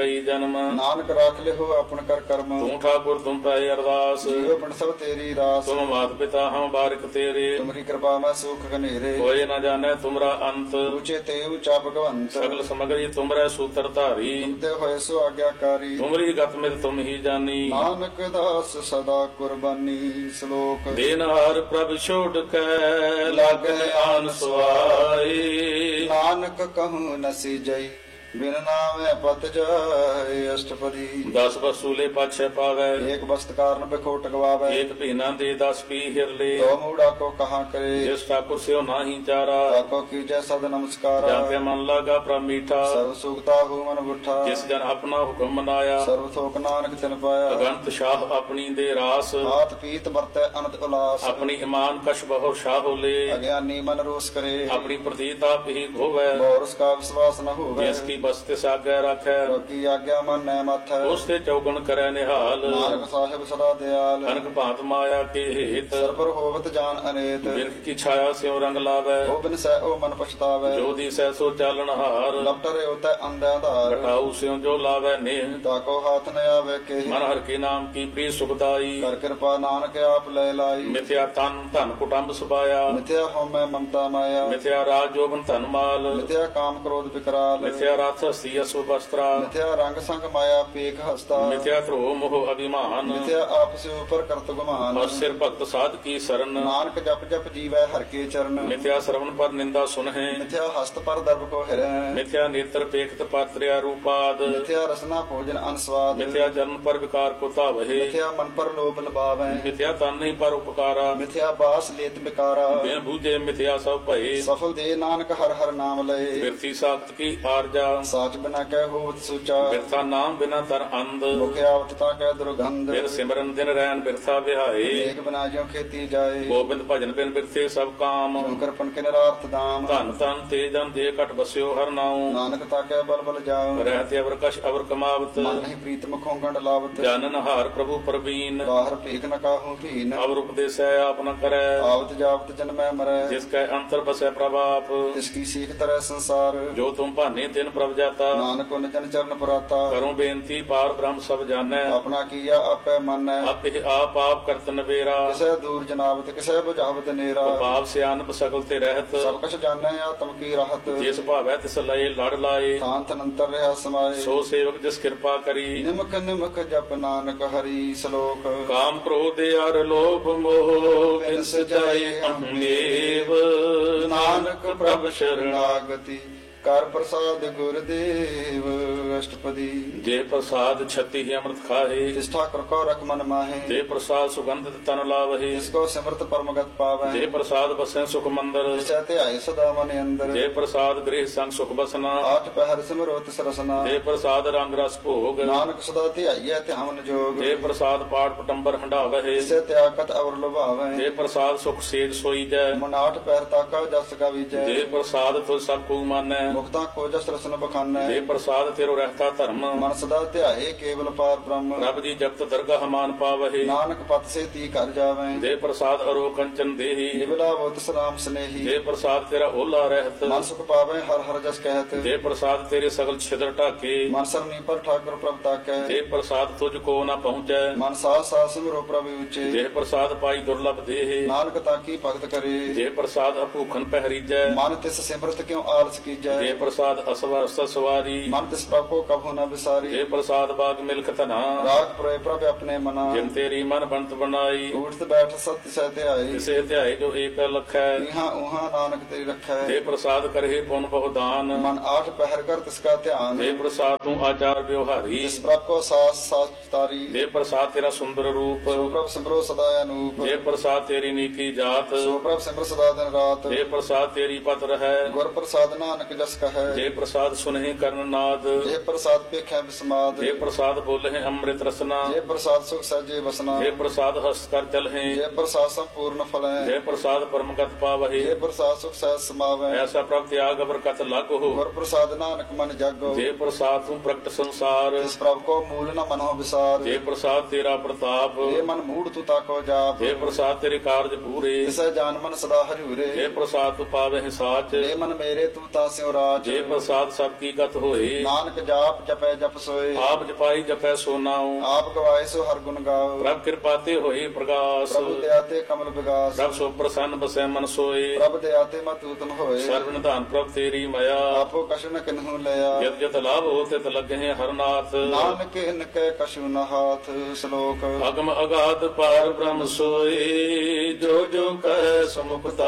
ਕਈ ਜਨਮ। ਨਾਨਕ ਰਾਖ ਲਿਓ ਆਪਨ ਕਰ ਕਰਮ ਤੂੰ ਠਾਕੁਰ ਤੁਮ ਪੈ ਅਰਦਾਸ। ਜੀਵ ਪਿੰਡ ਸਭ ਤੇਰੀ ਰਾਸ ਤੁਮ ਮਾਤ ਪਿਤਾ ਹਮ ਬਾਰਿਕ ਤੇਰੇ। ਤੁਮਰੀ ਕਿਰਪਾ ਮੈਂ ਸੁਖ ਘਨੇਰੇ ਕੋਇ ਨ ਜਾਣੈ ਤੁਮਰਾ ਅੰਤ। ਉੱਚੇ ਤੇ ਉੱਚਾ ਭਗਵੰਤ ਸਗਲ ਸਮਗਰੀ ਤੁਮਰੇ ਸੂਤਰ ਧਾਰੀ। ਤੇ ਹੋਏ ਸੋ ਆਗਿਆਕਾਰੀ ਤੁਮਰੀ ਗਤ ਮਿਤ ਤੁਮ ਹੀ ਜਾਨੀ। ਨਾਨਕ ਦਾਸ ਸਦਾ ਕੁਰਬਾਨੀ ਸ਼ਲੋਕ ਦੇਨਹਾਰ ਪ੍ਰਭ ਛੋੜ ਕੈ ਲਾਗੈ ਆਨ ਸੁਆਈ। ਨਾਨਕ ਕਹੂੰ ਨਸੀ ਜਈ ਬਿਨ ਨਾਮੈ ਪਤ ਜਾਏ ਅਸ਼ਟਪਦੀ। 10 ਵਸੂਲੇ ਪਾਛੈ ਪਾਵੈ। ਏਕ ਬਸਤ ਕਾਰਨ ਬਿਖੋਟ ਗਵਾਵੇ ਏਕ ਭੀਨਾ ਦੇ 10 ਪੀ ਹਿਰਲੇ। ਤੋ ਮੂੜਾ ਕੋ ਕਹਾ ਕਰੇ ਜਿਸ ਠਾਕੁਰ ਸਿਓ ਨਾਹੀ ਚਾਰਾ। ਤਾਕੋ ਕੀਜੈ ਸਦ ਨਮਸਕਾਰਾ ਜਾਂ ਤੇ ਮਨ ਲਾਗਾ ਪ੍ਰਭ ਮੀਠਾ। ਸਰਬ ਸੁਖਤਾ ਹੂ ਮਨ ਬੁੱਠਾ ਜਿਸ ਜਨ ਆਪਣਾ ਹੁਕਮ ਮਨਾਇਆ। ਸਰਬ ਥੋਕ ਨਾਨਕ ਤਿਨ ਪਾਇਆ ਅਗੰਤ ਸ਼ਾਹ ਆਪਣੀ ਦੇ ਰਾਸ। ਹਾਥ ਪੀਤ ਵਰਤੈ ਅਨੰਤ ਉਲਾਸ ਆਪਣੀ ਇਮਾਨ ਕਸ਼ ਬਹੁ ਸ਼ਾਹ ਹੋਲੇ। ਅਗਿਆਨੀ ਮਨ ਰੋਸ ਕਰੇ ਆਪਣੀ ਪ੍ਰਤੀਤ ਆਪ ਹੀ ਖੋਵੈ। ਬੋਰਸ ਕਾ ਵਿਸ਼ਵਾਸ ਨ ਹੋਵੇ ਜਿਸ ਕੀ ਬਸਤਿ ਸਾਗੈ ਰਾਖੈ। ਕੀ ਆਗਿਆ ਮਨ ਨੈ ਮਥੈ ਉਸ ਤੇ ਚੌਗਣ ਕਰੈ ਨਿਹਾਲ। ਨਾਨਕ ਸਾਹਿਬ ਸਦਾ ਦਿਆਲ ਅਨਕ ਭਾਂਤ ਮਾਇਆ ਕੇ ਹੇਤ। ਸਰਬਰ ਹੋਵਤ ਜਾਨ ਅਨੇਤ ਬਿਰਖ ਕੀ ਛਾਇਆ ਸਿਉ ਰੰਗ ਲਾਵੈ। ਉਹ ਬਿਨ ਸਹਿ ਉਹ ਮਨ ਪਛਤਾਵੇ ਜੋ ਦੀ ਸਹਿ ਸੋ ਚਾਲਣ ਹਾਰ। ਲਪਟਰੇ ਉਤੈ ਅੰਧਿਆ ਧਾਰ ਘਟਾਉ ਸਿਉ ਜੋ ਲਾਵੈ ਨੇਹ। ਤਾਕੋ ਹਾਥ ਨ ਆਵੇ ਕੇ ਮਨ ਹਰ ਕੇ ਨਾਮ ਕੀ ਪ੍ਰੀ ਸੁਖਦਾਈ। ਕਰ ਕਿਰਪਾ ਨਾਨਕ ਆਪ ਲੈ ਲਾਈ ਮਿਥਿਆ ਤਨ ਧਨ ਕੁਟੰਬ ਸੁਭਾਇਆ। ਮਿਥਿਆ ਹਉਮੈ ਮਮਤਾ ਮਾਇਆ ਮਿਥਿਆ ਰਾਜ ਜੋਬਨ ਧਨ ਮਾਲ। ਮਿਥਿਆ ਕਾਮ ਕ੍ਰੋਧ ਵਿਕਰਾਲ ਮਿਥਿਆ ਰਥ ਹਸਤੀ ਅਸੁ ਬਸਤਰਾ। ਮਿਥਿਆ ਰੰਗ ਸੰਗ ਮਾਇਆ ਪੇਖ ਹਸਤਾ ਮਿਥਿਆ ਧਰੋ ਮੋਹ ਅਭਿਮਾਨ। ਮਿਥਿਆ ਆਪਸ ਉਪਰ ਕਰਤ ਗੁਮਾਨ ਔਰ ਸਿਰ ਭਗਤ ਸਾਧ ਕੀ ਸਰਨ। ਨਾਨਕ ਜਪ ਜਪ ਜੀਵੈ ਹਰ ਕੇ ਚਰਨ ਮਿਥਿਆ ਸਰਵਨ ਪਰ ਨਿੰਦਾ ਸੁਨਹਿ। ਮਿਥਿਆ ਹਸਤ ਪਰ ਦਰਬ ਕੋ ਹਿਰੈ ਮਿਥਿਆ ਨੇਤਰ ਪੇਖਤ ਪਰ ਤ੍ਰਿਆ ਰੂਪਾਦ। ਮਿਥਿਆ ਰਸਨਾ ਭੋਜਨ ਅਨਸਵਾਦ ਮਿਥਿਆ ਜਨਮ ਪਰ ਵਿਕਾਰ ਕੋ ਧਾਵਹਿ। ਮਿਥਿਆ ਮਨ ਪਰ ਲੋਭ ਲਬਾਵੈ ਮਿਥਿਆ ਤਨ ਨਹੀਂ ਪਰ ਉਪਕਾਰਾ। ਮਿਥਿਆ ਬਾਸ ਲੇਤ ਬਿਕਾਰਾ ਬਿਨ ਬੂਝੇ ਮਿਥਿਆ ਸਭ ਭਏ। ਸਫਲ ਦੇ ਨਾਨਕ ਹਰ ਹਰ ਨਾਮ ਲਏ ਬਿਰਥੀ ਸਾਖਤ ਕੀ ਆਰਜਾ। ਸਾਚ ਬਿਨਾ ਕਹਿ ਹੋਵਤ ਸੂਚਾ ਬਿਰਥਾ ਨਾਮ ਬਿਨਾ ਤਰ ਅੰਧ। ਮੁਖਿ ਆਵਤ ਤਾ ਕਹਿ ਦੁਰਗੰਧ ਬਿਨ ਸਿਮਰਨ ਦਿਨ ਰੈਨ ਬਿਰਥਾ ਵਿਹਾਏ। ਏਕ ਬਿਨਾ ਜਿਉ ਖੇਤੀ ਜਾਏ ਗੋਬਿੰਦ ਭਜਨ ਬਿਨ ਬਿਰਥੇ ਸਭ ਕਾਮ। ਸ਼ੰਕਰ ਪਨ ਕੇ ਨਿਰਾਰਥ ਦਾਮ ਧਨ ਤਨ ਤੇ ਜਨ ਦੇ ਘਟ ਬਸਿਓ ਹਰ ਨਾਉ। ਨਾਨਕ ਤਾ ਕਹਿ ਬਲ ਬਲ ਜਾਉ ਰਹਿਤੇ ਅਵਰ ਕਛ ਅਵਰ ਕਮਾਵਤ। ਮਨ ਨਹੀਂ ਪ੍ਰੀਤ ਮੁਖੋਂ ਗੰਡ ਲਾਵਤ ਜਾਨਨ ਹਾਰ ਪ੍ਰਭੂ ਪ੍ਰਵੀਨ। ਬਾਹਰ ਭੀਖ ਨ ਕਾਹੂ ਭੀਨ ਅਵਰ ਉਪਦੇਸੈ ਆਪ ਨ ਕਰੈ। ਆਵਤ ਜਾਵਤ ਜਨਮੈ ਮਰੈ ਜਿਸ ਕੈ ਅੰਤਰ ਬਸੈ ਪ੍ਰਭਾਪ। ਤਿਸ ਕੀ ਸੀਖ ਤਰੈ ਸੰਸਾਰ ਜੋ ਤੁਮ ਭਾਨੇ ਤਿਨ ਪ੍ਰਭ ਜਾਤਾ। ਨਾਨਕ ਉਨ ਜਨ ਚਰਨ ਪੁਰਾਤਾ ਕਰੋ ਬੇਨਤੀ ਪਾਰ ਬ੍ਰਹਮ ਸਭ ਜਾਣੈ। ਆਪਣਾ ਕੀਆ ਆਪੈ ਮੰਨੈ ਆਪੇ ਆਪ ਆਪ ਕਰਤ ਨਵੇਰਾ। ਕਿਸੈ ਦੂਰ ਜਨਾਵਤ ਕਿਸੈ ਬੁਝਾਵਤ ਨੇਰਾ ਪਾਪ ਸਿਆਨਪ ਸਗਲ ਤੇ ਰਹਿਤ। ਸਭ ਕਛ ਜਾਣੈ ਆਤਮ ਕੀ ਰਾਹਤ ਜਿਸ ਭਾਵੈ ਤਿਸ ਲਏ ਲੜ ਲਾਏ। ਸ਼ਾਂਤ ਅਨੰਤਰ ਰਹਾ ਸਮਾਏ ਸੋ ਸੇਵਕ ਜਿਸ ਕਿਰਪਾ ਕਰੀ। ਨਿਮਕ ਨਿਮਕ ਜਪ ਨਾਨਕ ਹਰੀ ਸ਼ਲੋਕ ਕਾਮ ਕ੍ਰੋਧ ਅਰ ਲੋਭ ਮੋਹ ਬਿਨ ਸਜਾਏ ਅਹੰਦੇਵ। ਨਾਨਕ ਪ੍ਰਭ ਸ਼ਰਣਾਗਤੀ ਕਰ ਪ੍ਰਸਾਦ ਗੁਰਦੇਵ ਅਸ਼ਟਪਦੀ ਜੇ ਪ੍ਰਸਾਦ ਛਤੀ ਹੀ ਅੰਮ੍ਰਿਤ ਖਾਹੇ। ਤਿਸ ਠਾਕੁਰ ਕੋ ਰਖ ਮਨ ਮਾਹੇ ਜੇ ਪ੍ਰਸਾਦ ਸੁਗੰਧਿਤ ਤਨ ਲਾਵਹੇ। ਜਿਸ ਕੋ ਸਿਮਰਤ ਪਰਮਗਤ ਪਾਵੈ ਜੇ ਪ੍ਰਸਾਦ ਬਸੈ ਸੁਖ ਮੰਦਰ। ਤਿਸੈ ਧਿਆਏ ਸਦਾ ਮਨ ਅੰਦਰ ਜੇ ਪ੍ਰਸਾਦ ਗ੍ਰਹਿ ਸੰਗ ਸੁਖ ਬਸਨਾ। ਆਠ ਪਹਿਰ ਸਿਮਰੋ ਤਿਸ ਰਸਨਾ ਜੇ ਪ੍ਰਸਾਦ ਰੰਗ ਰਸ ਭੋਗ। ਨਾਨਕ ਸਦਾ ਧਿਆਈਐ ਧਿਆਵਨ ਜੋਗ ਜੇ ਪ੍ਰਸਾਦ ਪਾਠ ਪਟੰਬਰ ਹੰਡਾਵਹਿ। ਤਿਸੈ ਤਿਆਗਤ ਅਵਰ ਲੁਭਾਵੈ ਜੇ ਪ੍ਰਸਾਦ ਸੁਖ ਸੇਜ ਸੋਈਜੈ। ਮਨ ਆਠ ਪਹਿਰ ਤਾਕਾ ਜਸ ਕਾ ਵਿਜੈ ਜੇ ਪ੍ਰਸਾਦ ਤੁ ਸਭ ਕੂ ਮਾਨੈ। ਮੁਕਤਾ ਕੋ ਜਸ ਰਸਨ ਬਖਾਨੈ ਜੇ ਪ੍ਰਸਾਦ ਤੇਰੋ ਰਹਿਤਾ ਧਰਮ। ਮਨ ਸਦਾ ਧਿਆਏ ਕੇਵਲ ਪਾਰ ਬ੍ਰਹਮ ਰੱਬ ਦੀ ਜਪਤ ਦਰਗਾਹ ਮਾਨ ਪਾਵਹਿ। ਨਾਨਕ ਪਤ ਸੇ ਤੀ ਕਰ ਜਾਵੈ ਜੇ ਪ੍ਰਸਾਦ ਅਰੋ ਕੰਚਨ ਦੇਹੀ। ਨਿਬਲਾ ਬੋਤ ਸਲਾਮ ਸਨੇਹੀ ਜੇ ਪ੍ਰਸਾਦ ਤੇਰਾ ਓਲਾ ਰਹਿਤ। ਮਨ ਸੁਖ ਪਾਵੈ ਹਰ ਹਰ ਜਸ ਕਹਿਤ ਜੇ ਪ੍ਰਸਾਦ ਤੇਰੇ ਸਗਲ ਛਿਦਰ ਢਾਕੇ। ਮਨ ਸਰਨੀ ਪਰ ਠਾਕੁਰ ਪ੍ਰਭ ਤਾਕੈ ਜੇ ਪ੍ਰਸਾਦ ਤੁਝ ਕੋ ਨਾ ਪਹੁੰਚੈ। ਮਨ ਸਾਸ ਸਾਸ ਸਿਮਰੋ ਪ੍ਰਭ ਉਚੇ ਜੇ ਪ੍ਰਸਾਦ ਪਾਈ ਦੁਰਲਭ ਦੇਹ। ਨਾਨਕ ਤਾਕੀ ਭਗਤ ਕਰੇ ਜੇ ਪ੍ਰਸਾਦ ਅਭੂਖਨ ਪਹਿਰੀਜੈ। ਮਨ ਤਿਸ ਸਿਮਰਤ ਕਿਉ ਆਲਸ ਕੀਜੈ ਜੇ ਪ੍ਰਸਾਦ ਅਸਵਰ ਸਵਾਰੀ। ਮਨ ਤਿਸ ਪ੍ਰਭ ਕੋ ਕਭੂ ਨ ਵਿਸਾਰੀ ਜੇ ਪ੍ਰਸਾਦ ਬਾਗ ਮਿਲਕ ਧਨਾ। ਰਾਗ ਪੁਰੇ ਪ੍ਰਭ ਆਪਣੇ ਮਨਾ ਜਿਨ ਤੇਰੀ ਮਨ ਬੰਤ ਬਣਾਈ। ਊਠਤ ਬੈਠ ਸਤ ਸਹਿ ਧਿਆਏ ਇਸੇ ਧਿਆਏ ਜੋ ਏਕ ਲਖੈ। ਇਹਾਂ ਉਹਾਂ ਨਾਨਕ ਤੇਰੀ ਰੱਖੈ ਜੇ ਪ੍ਰਸਾਦ ਕਰਹਿ ਪੁਨ ਬਹੁ ਦਾਨ। ਮਨ ਆਠ ਪਹਿਰ ਕਰ ਤਿਸ ਕਾ ਧਿਆਨ ਜੇ ਪ੍ਰਸਾਦ ਤੂੰ ਆਚਾਰ ਵਿਵਹਾਰੀ। ਜਿਸ ਪ੍ਰਭ ਕੋ ਸਾਸ ਸਾਸ ਤਾਰੀ ਜੇ ਪ੍ਰਸਾਦ ਤੇਰਾ ਸੁੰਦਰ ਰੂਪ। ਸੋ ਪ੍ਰਭ ਸਿਮਰੋ ਸਦਾ ਅਨੂਪ ਜੇ ਪ੍ਰਸਾਦ ਤੇਰੀ ਨੀਕੀ ਜਾਤ। ਸੋ ਪ੍ਰਭ ਸਿਮਰ ਸਦਾ ਦਿਨ ਰਾਤ ਜੇ ਪ੍ਰਸਾਦ ਤੇਰੀ ਪਤ ਰਹੈ। ਗੁਰ ਪ੍ਰਸਾਦ ਨਾਨਕ ਜਸ ਕਹੈ ਜੇ ਪ੍ਰਸਾਦ ਸੁਨਹਿ ਕਰਨ ਨਾਦ। ਜੇ ਪ੍ਰਸਾਦ ਪੇਖੈ ਬਿਸਮਾਦ ਜੇ ਪ੍ਰਸਾਦ ਬੋਲਹਿ ਅੰਮ੍ਰਿਤ ਰਸਨਾ। ਜੇ ਪ੍ਰਸਾਦ ਸੁਖ ਸਹਿਜੇ ਵਸਨਾ ਜੇ ਪ੍ਰਸਾਦ ਹਸਤ ਕਰ ਚਲਹਿ। ਜੇ ਪ੍ਰਸਾਦ ਸੰਪੂਰਨ ਫਲੈ ਜੇ ਪ੍ਰਸਾਦ ਪਰਮਗਤ ਪਾਵਹਿ। ਜੇ ਪ੍ਰਸਾਦ ਸੁਖ ਸਹਿਜ ਸਮਾਵੈ ਐਸਾ ਪ੍ਰਭ ਤਿਆਗ ਬਰਕਤ ਲਾਗੋ। ਗੁਰ ਪ੍ਰਸਾਦ ਨਾਨਕ ਮਨ ਜਾਗੋ ਜੇ ਪ੍ਰਸਾਦ ਤੂੰ ਪ੍ਰਗਟ ਸੰਸਾਰ। ਜਿਸ ਪ੍ਰਭ ਕੋ ਮੂਲ ਨ ਮਨੋ ਵਿਸਾਰ ਜੇ ਪ੍ਰਸਾਦ ਤੇਰਾ ਪ੍ਰਤਾਪ। ਜੇ ਮਨ ਮੂੜ ਤੂ ਤਾਕੋ ਜਾਪ ਜੇ ਪ੍ਰਸਾਦ ਤੇਰੇ ਕਾਰਜ ਪੂਰੇ। ਤਿਸੈ ਜਾਨ ਮਨ ਸਦਾ ਹਜੂਰੇ ਜੇ ਪ੍ਰਸਾਦ ਤੂੰ ਪਾਵਹਿ ਸਾਚ। ਜੇ ਮਨ ਮੇਰੇ ਤੂੰ ਤਾ ਸਿਉ ਰਾਜ ਜੇ ਪ੍ਰਸਾਦ ਸਭ ਕੀ ਗਤ ਹੋਏ, ਨਾਨਕ ਜਾਪ ਜਪੈ ਜਪ ਸੋਏ ਆਪ ਜਪਾਈ ਜਪੈ ਸੋ ਨਾਉ। ਆਪ ਗਵਾਏ ਸੋ ਹਰ ਗੁਣ ਗਾਓ ਪ੍ਰਭ ਕਿਰਪਾ ਤੇ ਹੋਏ ਪ੍ਰਗਾਸ, ਪ੍ਰਭ ਦਇਆ ਤੇ ਕਮਲ ਵਿਗਾਸ ਪ੍ਰਭ ਸੋ ਪ੍ਰਸੰਨ ਬਸੈ ਮਨ ਸੋਏ। ਪ੍ਰਭ ਦਇਆ ਤੇ ਮਤ ਉਤਮ ਹੋਏ ਸਰਬ ਨਿਧਾਨ ਪ੍ਰਭ ਤੇਰੀ ਮਾਇਆ, ਆਪੋ ਕਛੁ ਨ ਕਿਨਹੂ ਲਿਆ ਜਤ ਜਤ ਲਾਭ ਹੋ ਤਿਤ ਲਗਹਿ ਹਰਨਾਥ। ਨਾਨਕ ਇਨ ਕੈ ਕਛੁ ਨ ਹਾਥ ਸ਼ਲੋਕ ਅਗਮ ਅਗਾਧ ਪਾਰ ਬ੍ਰਹਮ ਸੋਏ, ਜੋ ਜੋ ਕਹਿ ਸਮੁਖਤਾ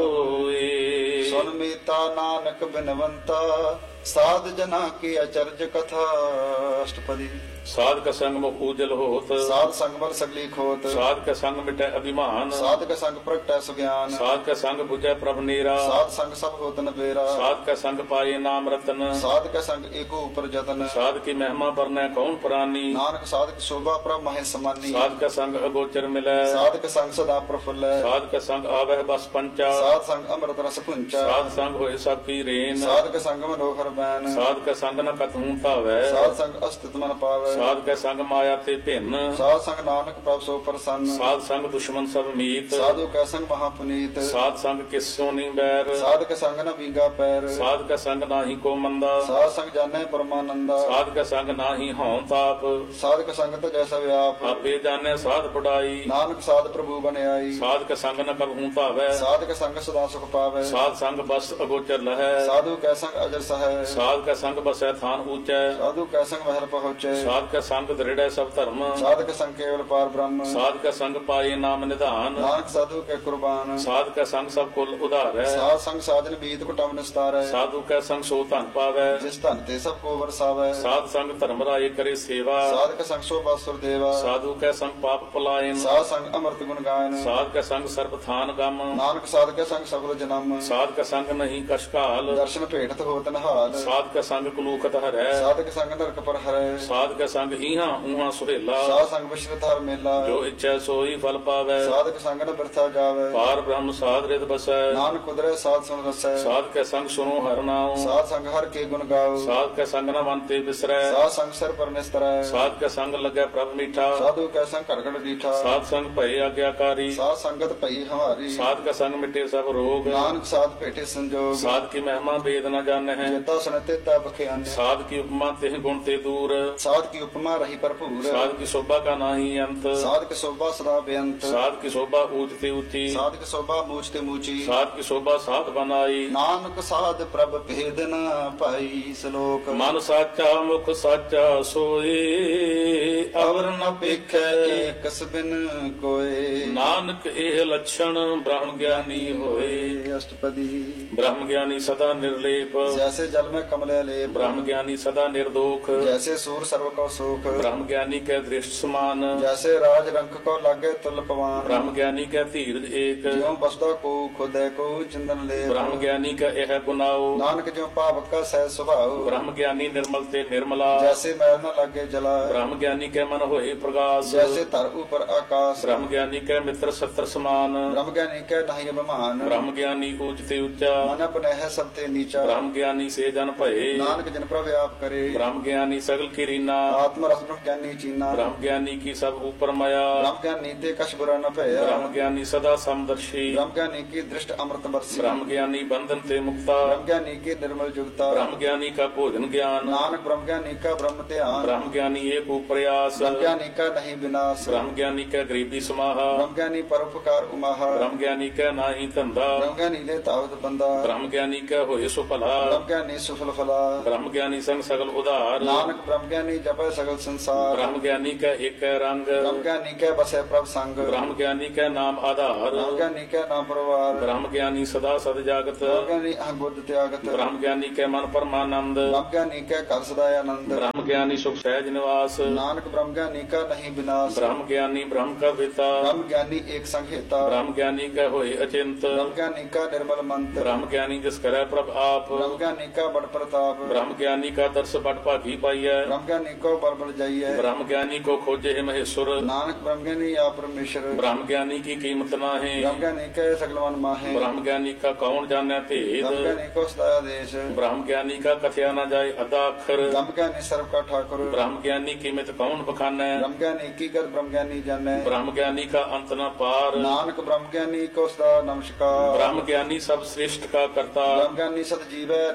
ਹੋਏ। ਸੁਨ ਮੀਤਾ ਨਾਨਕ ਬਿਨਵੰਤਾ ਸਾਧ ਜਨਾ ਕੀ ਅਚਰਜ ਕਥਾ ਅਸ਼ਟਪਦੀ ਸਾਧਕ ਸੰਗ ਮੁਖ ਉਜਲ ਹੋਤ, ਸਾਧ ਸੰਗ ਬਲ ਸਗਲੀ ਖੋਤ ਸਾਧਕ ਸੰਗ ਮਿਟੈ ਅਭਿਮਾਨ, ਸਾਧਕ ਸੰਗ ਪ੍ਰਗਟੈ ਸੁਗਿਆਨ ਸਾਧਕ ਸੰਗ 부ਜੈ ਪ੍ਰਭ ਨੀਰਾ, ਸਾਧ ਸੰਗ ਸਭ ਹੋਤ ਨਬੇਰਾ ਸਾਧਕ ਸੰਗ ਪਾਏ ਨਾਮ ਰਤਨ, ਸਾਧਕ ਸੰਗ ਏਕੋ ਉਪਰ ਜਤਨ ਸਾਧ ਕੀ ਮਹਿਮਾ ਵਰਨੈ ਕੌਣ ਪ੍ਰਾਨੀ, ਨਾਨਕ ਸਾਧਕ ਸ਼ੋਭਾ ਪ੍ਰਭ ਮਹਿ ਸਮਾਨੀ ਸਾਧਕ ਸੰਗ ਅਗੋਚਰ ਮਿਲੈ, ਸਾਧਕ ਸੰਗ ਸਦਾ ਪ੍ਰਫੁੱਲੈ ਸਾਧਕ ਸੰਗ ਆਵਹਿ ਬਸ ਪੰਚਾ, ਸਾਧ ਸੰਗ ਅੰਮ੍ਰਿਤ ਰਸ ਪੁੰਚਾ ਸਾਧ ਸੰਗ ਹੋਏ ਸਭ ਕੀ ਰੇਨ, ਸਾਧਕ ਸੰਗ ਮਨੋਹਰ ਬੈਨ ਸਾਧਕ ਸੰਗ ਨ ਕਤਹੂ ਧਾਵੈ, ਸਾਧ ਸੰਗ ਅਸਤਿਤ ਮਨ ਪਾਵੈ ਸਾਧਕ ਸੰਗ ਮਾਇਆ ਤੇ ਭਿੰਨ, ਸਾਧ ਸੰਗ ਨਾਨਕ ਪ੍ਰਭ ਸੋ ਪ੍ਰਸੰਨ ਸਾਧ ਸੰਗ ਦੁਸ਼ਮਨ ਸਭ ਮੀਤ, ਸਾਧੂ ਕੈ ਸੰਗ ਮਹਾ ਪੁਨੀਤ ਸਾਧ ਸੰਗ ਕਿਸ ਸੋ ਨੀ ਬੈਰ, ਸਾਧਕ ਸੰਗ ਨ ਵਿੰਗਾ ਪੈਰ ਸਾਧਕ ਸੰਗ ਨਾਹੀ ਕੋ ਮੰਦਾ, ਸਾਧ ਸੰਗ ਜਾਣੈ ਪਰਮਾਨੰਦਾ ਸਾਧਕ ਸੰਗ ਨਾਹੀ ਹਉ ਤਾਪ, ਸਾਧਕ ਸੰਗ ਤਜੈ ਸਵਿਆਪ ਆਪੇ ਜਾਣੈ ਸਾਧ ਪੜਾਈ, ਨਾਨਕ ਸਾਧ ਪ੍ਰਭੂ ਬਣਾਈ ਸਾਧਕ ਸੰਗ ਨ ਕਬਹੂ ਧਾਵੈ, ਸਾਧਕ ਸੰਗ ਸਦਾ ਸੁਖ ਪਾਵੈ ਸਾਧ ਸੰਗ ਬਸ ਅਗੋਚਰ ਲਹੈ, ਸਾਧੂ ਕੈ ਸੰਗ ਅਜਰ ਸਹੈ ਸਾਧਕ ਸੰਗ ਬਸੈ ਥਾਨ ਊਚੈ, ਸਾਧੂ ਕੈ ਸੰਗ ਮਹਿਲ ਪਹੁੰਚੈ ਸਾਧਕ ਸੰਗ ਦ੍ਰਿੜੈ ਸਭ ਧਰਮ, ਸਾਧਕ ਸੰਗ ਕੇਵਲ ਪਾਰ ਬ੍ਰਹਮ ਸਾਧਕ ਸੰਗ ਪਾਏ ਨਾਮ ਨਿਧਾਨ, ਨਾਨਕ ਸਾਧੂ ਕੈ ਕੁਰਬਾਨ ਸਾਧਕ ਸੰਗ ਸਭ ਕੁਲ ਉਧਾਰੈ, ਸਾਧ ਸੰਗ ਸਾਜਨ ਬੀਤ ਕੁਟਮ ਨਿਸਤਾਰੈ ਸਾਧੂ ਕੈ ਸੰਗ ਸੋ ਧਨ ਪਾਵੈ, ਜਿਸ ਧਨ ਤੇ ਸਭ ਕੋ ਵਰਸਾਵੈ ਸਾਧ ਸੰਗ ਧਰਮ ਰਾਏ ਕਰੇ ਸੇਵਾ, ਸਾਧਕ ਸੰਗ ਸੋ ਬਾਸੁਰ ਦੇਵਾ ਸਾਧੂ ਕੈ ਸੰਗ ਪਾਪ ਪਲਾਇਨ, ਸਾਧ ਸੰਗ ਅੰਮ੍ਰਿਤ ਗੁਣ ਗਾਇਨ ਸਾਧ ਕੈ ਸੰਗ ਸਰਬ ਥਾਨ ਗਮ, ਨਾਨਕ ਸਾਧਕ ਸੰਗ ਸਗਲ ਜਨਮ ਸਾਧਕ ਸੰਗ ਨਹੀਂ ਕਸ਼ਕਾਲ, ਦਰਸ਼ਨ ਭੇਟਤ ਹੋਤ ਨਹਾਲ ਸਾਧਕ ਸੰਗ ਕਲੂਕਤ ਹਰੈ, ਸਾਧਕ ਸੰਗ ਨਰਕ ਪਰ ਹਰੈ ਸਾਧਕ ਸੰਗ ਈਹਾਂ ਊਹਾਂ ਸੁਹੇਲਾ, ਸਾਧ ਸੰਗ ਵਿਸ਼ਰਤ ਹਰ ਮੇਲਾ ਜੋ ਇੱਛੈ ਸੋਈ ਫਲ ਪਾਵੈ, ਸਾਧਕ ਸੰਗ ਨ ਬਿਰਥਾ ਜਾਵੈ ਪਾਰ ਬ੍ਰਹਮ ਸਾਧ ਰਿਤ ਬਸੈ, ਨਾਨਕ ਕੁਦਰੈ ਸਾਧ ਸੁਨ ਰਸੈ ਸਾਧ ਕੈ ਸੰਗ ਸੁਨੋ ਹਰਿ ਨਾਉ, ਸਾਧ ਸੰਗ ਹਰ ਕੇ ਗੁਣ ਗਾਓ ਸਾਧ ਕੈ ਸੰਗ ਨ ਮਨ ਤੇ ਬਿਸਰੈ, ਸਾਧ ਸੰਗ ਸਿਰ ਪਰ ਨਿਸਤਰੈ ਸਾਧ ਕੈ ਸੰਗ ਲੱਗੈ ਪ੍ਰਭ ਮੀਠਾ, ਸਾਧੂ ਕੈ ਸੰਗ ਘੜ ਘੜ ਡੀਠਾ ਸਾਧ ਸੰਗ ਭਏ ਆਗਿਆਕਾਰੀ, ਸਾਧ ਸੰਗਤ ਭਈ ਹਮਾਰੀ ਸਾਧ ਕੈ ਸੰਗ ਮਿਟੇ ਸਭ ਰੋਗ, ਨਾਨਕ ਸਾਧ ਭੇਟੇ ਸੰਜੋਗ ਸਾਧ ਕੀ ਮਹਿਮਾ ਭੇਦ ਨ ਜਾਣੈ, ਚੇਤਾ ਸੁਨਤੇ ਤਾ ਬਖਿਆਨ ਸਾਧ ਕੀ ਉਪਮਾ ਤਿਹ ਗੁਣ ਤੇ ਦੂਰ, ਸਾਧ ਕੀ ਉਪਮਾ ਰਹੀ ਭਰਪੂਰ ਸਾਧ ਕੀ ਸ਼ੋਭਾ ਕਾ ਨਾਹੀ ਅੰਤ, ਸਾਧ ਕੀ ਸੋਭਾ ਸਦਾ ਬੇਅੰਤ ਸਾਧ ਕੀ ਸ਼ੋਭਾ ਊਚ ਤੇ ਉੱਚੀ, ਸਾਧ ਕੀ ਸੋਭਾ ਮੂਚ ਤੇ ਮੂਚੀ ਸਾਧ ਕੀ ਸ਼ੋਭਾ ਸਾਧ ਬਨਾਈ, ਨਾਨਕ ਸਾਧ ਪ੍ਰਭ ਭੇਦ ਨ ਭਾਈ ਸ਼ਲੋਕ ਮਨ ਸਾਚਾ ਮੁਖ ਸਾਚਾ ਸੋਏ, ਅਵਰ ਨ ਪੇਖੈ ਏਕਸ ਬਿਨ ਕੋਏ ਨਾਨਕ ਇਹ ਲਛਣ ਬ੍ਰਹਮ ਗਿਆਨੀ ਹੋਏ, ਅਸ਼ਟਪਦੀ ਬ੍ਰਹਮ ਗਿਆਨੀ ਸਦਾ ਨਿਰਲੇਪ, ਜੈਸੇ ਜਲ ਮੈਂ ਕਮਲੇ ਲੇਪ ਬ੍ਰਹਮ ਗਿਆਨੀ ਸਦਾ ਨਿਰਦੋਖ, ਜੈਸੇ ਸੂਰ ਸਰਵ ਕੋ ਸੁਖ ਬ੍ਰਹਮ ਗਿਆਨੀ ਕੈ ਦ੍ਰਿਸ਼ਟ ਸਮਾਨ, ਜੈਸੇ ਰਾਜ ਰੰਕ ਕੋ ਲਾਗੇ ਤੁਲ ਪਵਾਨ ਬ੍ਰਹਮ ਗਿਆਨੀ ਕੈ ਧੀਰਜ ਏਕ, ਜਿਉ ਬਸਦਾ ਕੋ ਖੁਦੈ ਕੋ ਚੰਦਨ ਲੈ ਬ੍ਰਹਮ ਗਿਆਨੀ ਕੈ ਇਹ ਗੁਨਾਉ, ਨਾਨਕ ਜਿਉ ਭਾਵਕ ਕਾ ਸਹਿ ਸੁਭਾਉ ਬ੍ਰਹਮ ਗਿਆਨੀ ਨਿਰਮਲ ਤੇ ਨਿਰਮਲਾ, ਜੈਸੇ ਮੈਲ ਨ ਲਾਗੇ ਜਲਾ ਬ੍ਰਹਮ ਗਿਆਨੀ ਕੈ ਮਨ ਹੋਏ ਪ੍ਰਗਾਸ, ਜੈਸੇ ਧਰ ਉਪਰ ਆਕਾਸ ਬ੍ਰਹਮ ਗਿਆਨੀ ਕੈ ਮਿੱਤਰ ਸਤਰ ਸਮਾਨ, ਬ੍ਰਹਮ ਗਿਆਨੀ ਕੈ ਨਹੀਂ ਅਭਿਮਾਨ ਬ੍ਰਹਮ ਗਿਆਨੀ ਊਚ ਤੇ ਉੱਚਾ, ਮਨ ਪਨਹਿ ਸਭ ਤੇ ਨੀਚਾ ਬ੍ਰਹਮ ਗਿਆਨੀ ਸੇ ਜਨ ਭਏ, ਨਾਨਕ ਜਨ ਪ੍ਰਭ ਆਪ ਕਰੇ ਬ੍ਰਹਮ ਗਿਆਨੀ ਸਗਲ ਕੀ ਰੀਨਾ, ਆਤਮ ਰਸ ਬ੍ਰਹਮ ਗਿਆਨੀ ਚੀਨਾ ਬ੍ਰਹਮ ਗਿਆਨੀ ਕੀ ਸਭ ਉਪਰ ਮਾਇਆ, ਬ੍ਰਹਮ ਗਿਆਨੀ ਤੇ ਕਛ ਬੁਰਾ ਨ ਭਇਆ ਬ੍ਰਹਮ ਗਿਆਨੀ ਸਦਾ ਸਮਦਰਸ਼ੀ, ਬ੍ਰਹਮ ਗਿਆਨੀ ਕੀ ਦ੍ਰਿਸ਼ਟ ਅੰਮ੍ਰਿਤ ਬਰਸੀ ਬ੍ਰਹਮ ਗਿਆਨੀ ਬੰਧਨ ਤੇ ਮੁਕਤਾ, ਬ੍ਰਹਮ ਗਿਆਨੀ ਕੀ ਨਿਰਮਲ ਜੁਗਤਾ ਬ੍ਰਹਮ ਗਿਆਨੀ ਕਾ ਭੋਜਨ ਗਿਆਨ, ਨਾਨਕ ਬ੍ਰਹਮ ਗਿਆਨੀ ਕਾ ਬ੍ਰਹਮ ਧਿਆਨ ਬ੍ਰਹਮ ਗਿਆਨੀ ਏਕ ਉਪਰਿਆਸ, ਬ੍ਰਹਮ ਗਿਆਨੀ ਕਾ ਨਹੀਂ ਵਿਨਾਸ਼ ਬ੍ਰਹਮ ਗਿਆਨੀ ਕੈ ਗਰੀਬੀ ਸਮਾਹਾ, ਬ੍ਰਹਮ ਗਿਆਨੀ ਪਰਉਪਕਾਰ ਉਮਾਹਾ ਬ੍ਰਹਮ ਗਿਆਨੀ ਕੈ ਨਾਹੀ ਧੰਦਾ, ਬ੍ਰਹਮ ਗਿਆਨੀ ਲੈ ਤਾਵਤ ਬੰਦਾ ਬ੍ਰਹਮ ਗਿਆਨੀ ਕੈ ਹੋਏ ਸੋ ਭਲਾ, ਬ੍ਰਹਮ ਗਿਆਨੀ ਸੁਫਲ ਫਲਾ ਬ੍ਰਹਮ ਗਿਆਨੀ ਸੰਗ ਸਗਲ ਉਧਾਰ, ਨਾਨਕ ਬ੍ਰਹਮ ਗਿਆਨੀ ਜਪੈ ਸਗਲ ਸੰਸਾਰ ਬ੍ਰਹਮ ਗਿਆਨੀ ਕੈ ਏਕੈ ਰੰਗ, ਬ੍ਰਹਮ ਗਿਆਨੀ ਕੈ ਬਸੈ ਪ੍ਰਭ ਸੰਗ ਬ੍ਰਹਮ ਗਿਆਨੀ ਕੈ ਨਾਮ ਆਧਾਰ, ਬ੍ਰਹਮ ਗਿਆਨੀ ਕੈ ਨਾਮ ਪਰਵਾਰ ਬ੍ਰਹਮ ਗਿਆਨੀ ਸਦਾ ਸਦ ਜਾਗਤ, ਬ੍ਰਹਮ ਗਿਆਨੀ ਅਹੰ ਬੁੱਧ ਤਿਆਗਤ ਬ੍ਰਹਮ ਗਿਆਨੀ ਕੈ ਮਨ ਪਰਮਾਨੰਦ, ਬ੍ਰਹਮ ਗਿਆਨੀ ਕੈ ਘਰ ਸਦਾ ਆਨੰਦ ਬ੍ਰਹਮ ਗਿਆਨੀ ਸੁਖ ਸਹਿਜ ਨਿਵਾਸ, ਨਾਨਕ ਬ੍ਰਹਮ ਗਿਆਨੀ ਕਾ ਨਹੀਂ ਵਿਨਾਸ਼ ਬ੍ਰਹਮ ਗਿਆਨੀ ਬ੍ਰਹਮ ਕਾ ਪਿਤਾ, ਬ੍ਰਹਮ ਗਿਆਨੀ ਏਕ ਸੰਘੇਤਾ ਬ੍ਰਹਮ ਗਿਆਨੀ ਕੈ ਹੋਏ ਅਚਿੰਤ, ਬ੍ਰਹਮ ਗਿਆਨੀ ਕਾ ਨਿਰਮਲ ਮੰਤ ਬ੍ਰਹਮ ਗਿਆਨੀ ਜਿਸ ਕਰੈ ਪ੍ਰਭ ਆਪ, ਬ੍ਰਹਮ ਗਿਆਨੀ ਕਾ ਬੜ ਪ੍ਰਤਾਪ ਬ੍ਰਹਮ ਗਿਆਨੀ ਕਾ ਦਰਸ ਬਟ ਭਾਗੀ ਪਾਈਐ, ਬ੍ਰਹਮ ਗਿਆਨੀ ਕੋ ਬਲ ਜਾਈਐ ਬ੍ਰਹਮ ਗਿਆਨੀ ਕੋ ਖੋਜੇ ਮਹੇਸ਼ੁਰ, ਨਾਨਕ ਬ੍ਰਹਮ ਗਿਆਨੀ ਆ ਪਰਮੇਸ਼ਰ ਬ੍ਰਹਮ ਗਿਆਨੀ ਕੀ ਕੀਮਤ ਨਾਹੀਂ, ਬ੍ਰਹਮ ਗਿਆਨੀ ਕੈ ਸਗਲਵਨ ਮਾਹੇ ਬ੍ਰਹਮ ਗਿਆਨੀ ਕਾ ਕੌਣ ਜਾਣੈ ਬ੍ਰਹਮ ਭੇਦ, ਗਿਆਨੀ ਕੋ ਸਦਾ ਆਦੇਸ਼ ਬ੍ਰਹਮ ਗਿਆਨੀ ਕਾ ਕਥਿਆ ਨਾ ਜਾਏ ਅਦਾ ਅੱਖਰ, ਬ੍ਰਹਮ ਗਿਆਨੀ ਸਰਬ ਕਾ ਠਾਕੁਰ ਬ੍ਰਹਮ ਗਿਆਨੀ ਕੀਮਤ ਕੌਣ ਬਖਾਨੈ, ਬ੍ਰਹਮ ਗਿਆਨੀ ਕੀ ਕਰ ਬ੍ਰਹਮ ਗਿਆਨੀ ਜਾਣੈ ਬ੍ਰਹਮ ਗਿਆਨੀ ਕਾ ਅੰਤ ਨਾ ਪਾਰ, ਨਾਨਕ ਬ੍ਰਹਮ ਗਿਆਨੀ ਕੋ ਸਦਾ ਨਮਸਕਾਰ ਬ੍ਰਹਮ ਗਿਆਨੀ ਸਭ ਸ੍ਰਿਸ਼ਟ ਕਾ ਕਰਤਾ, ਬ੍ਰਹਮ ਗਿਆਨੀ ਸਤ ਜੀਵੈ ਨਹੀਂ ਮਰਤਾ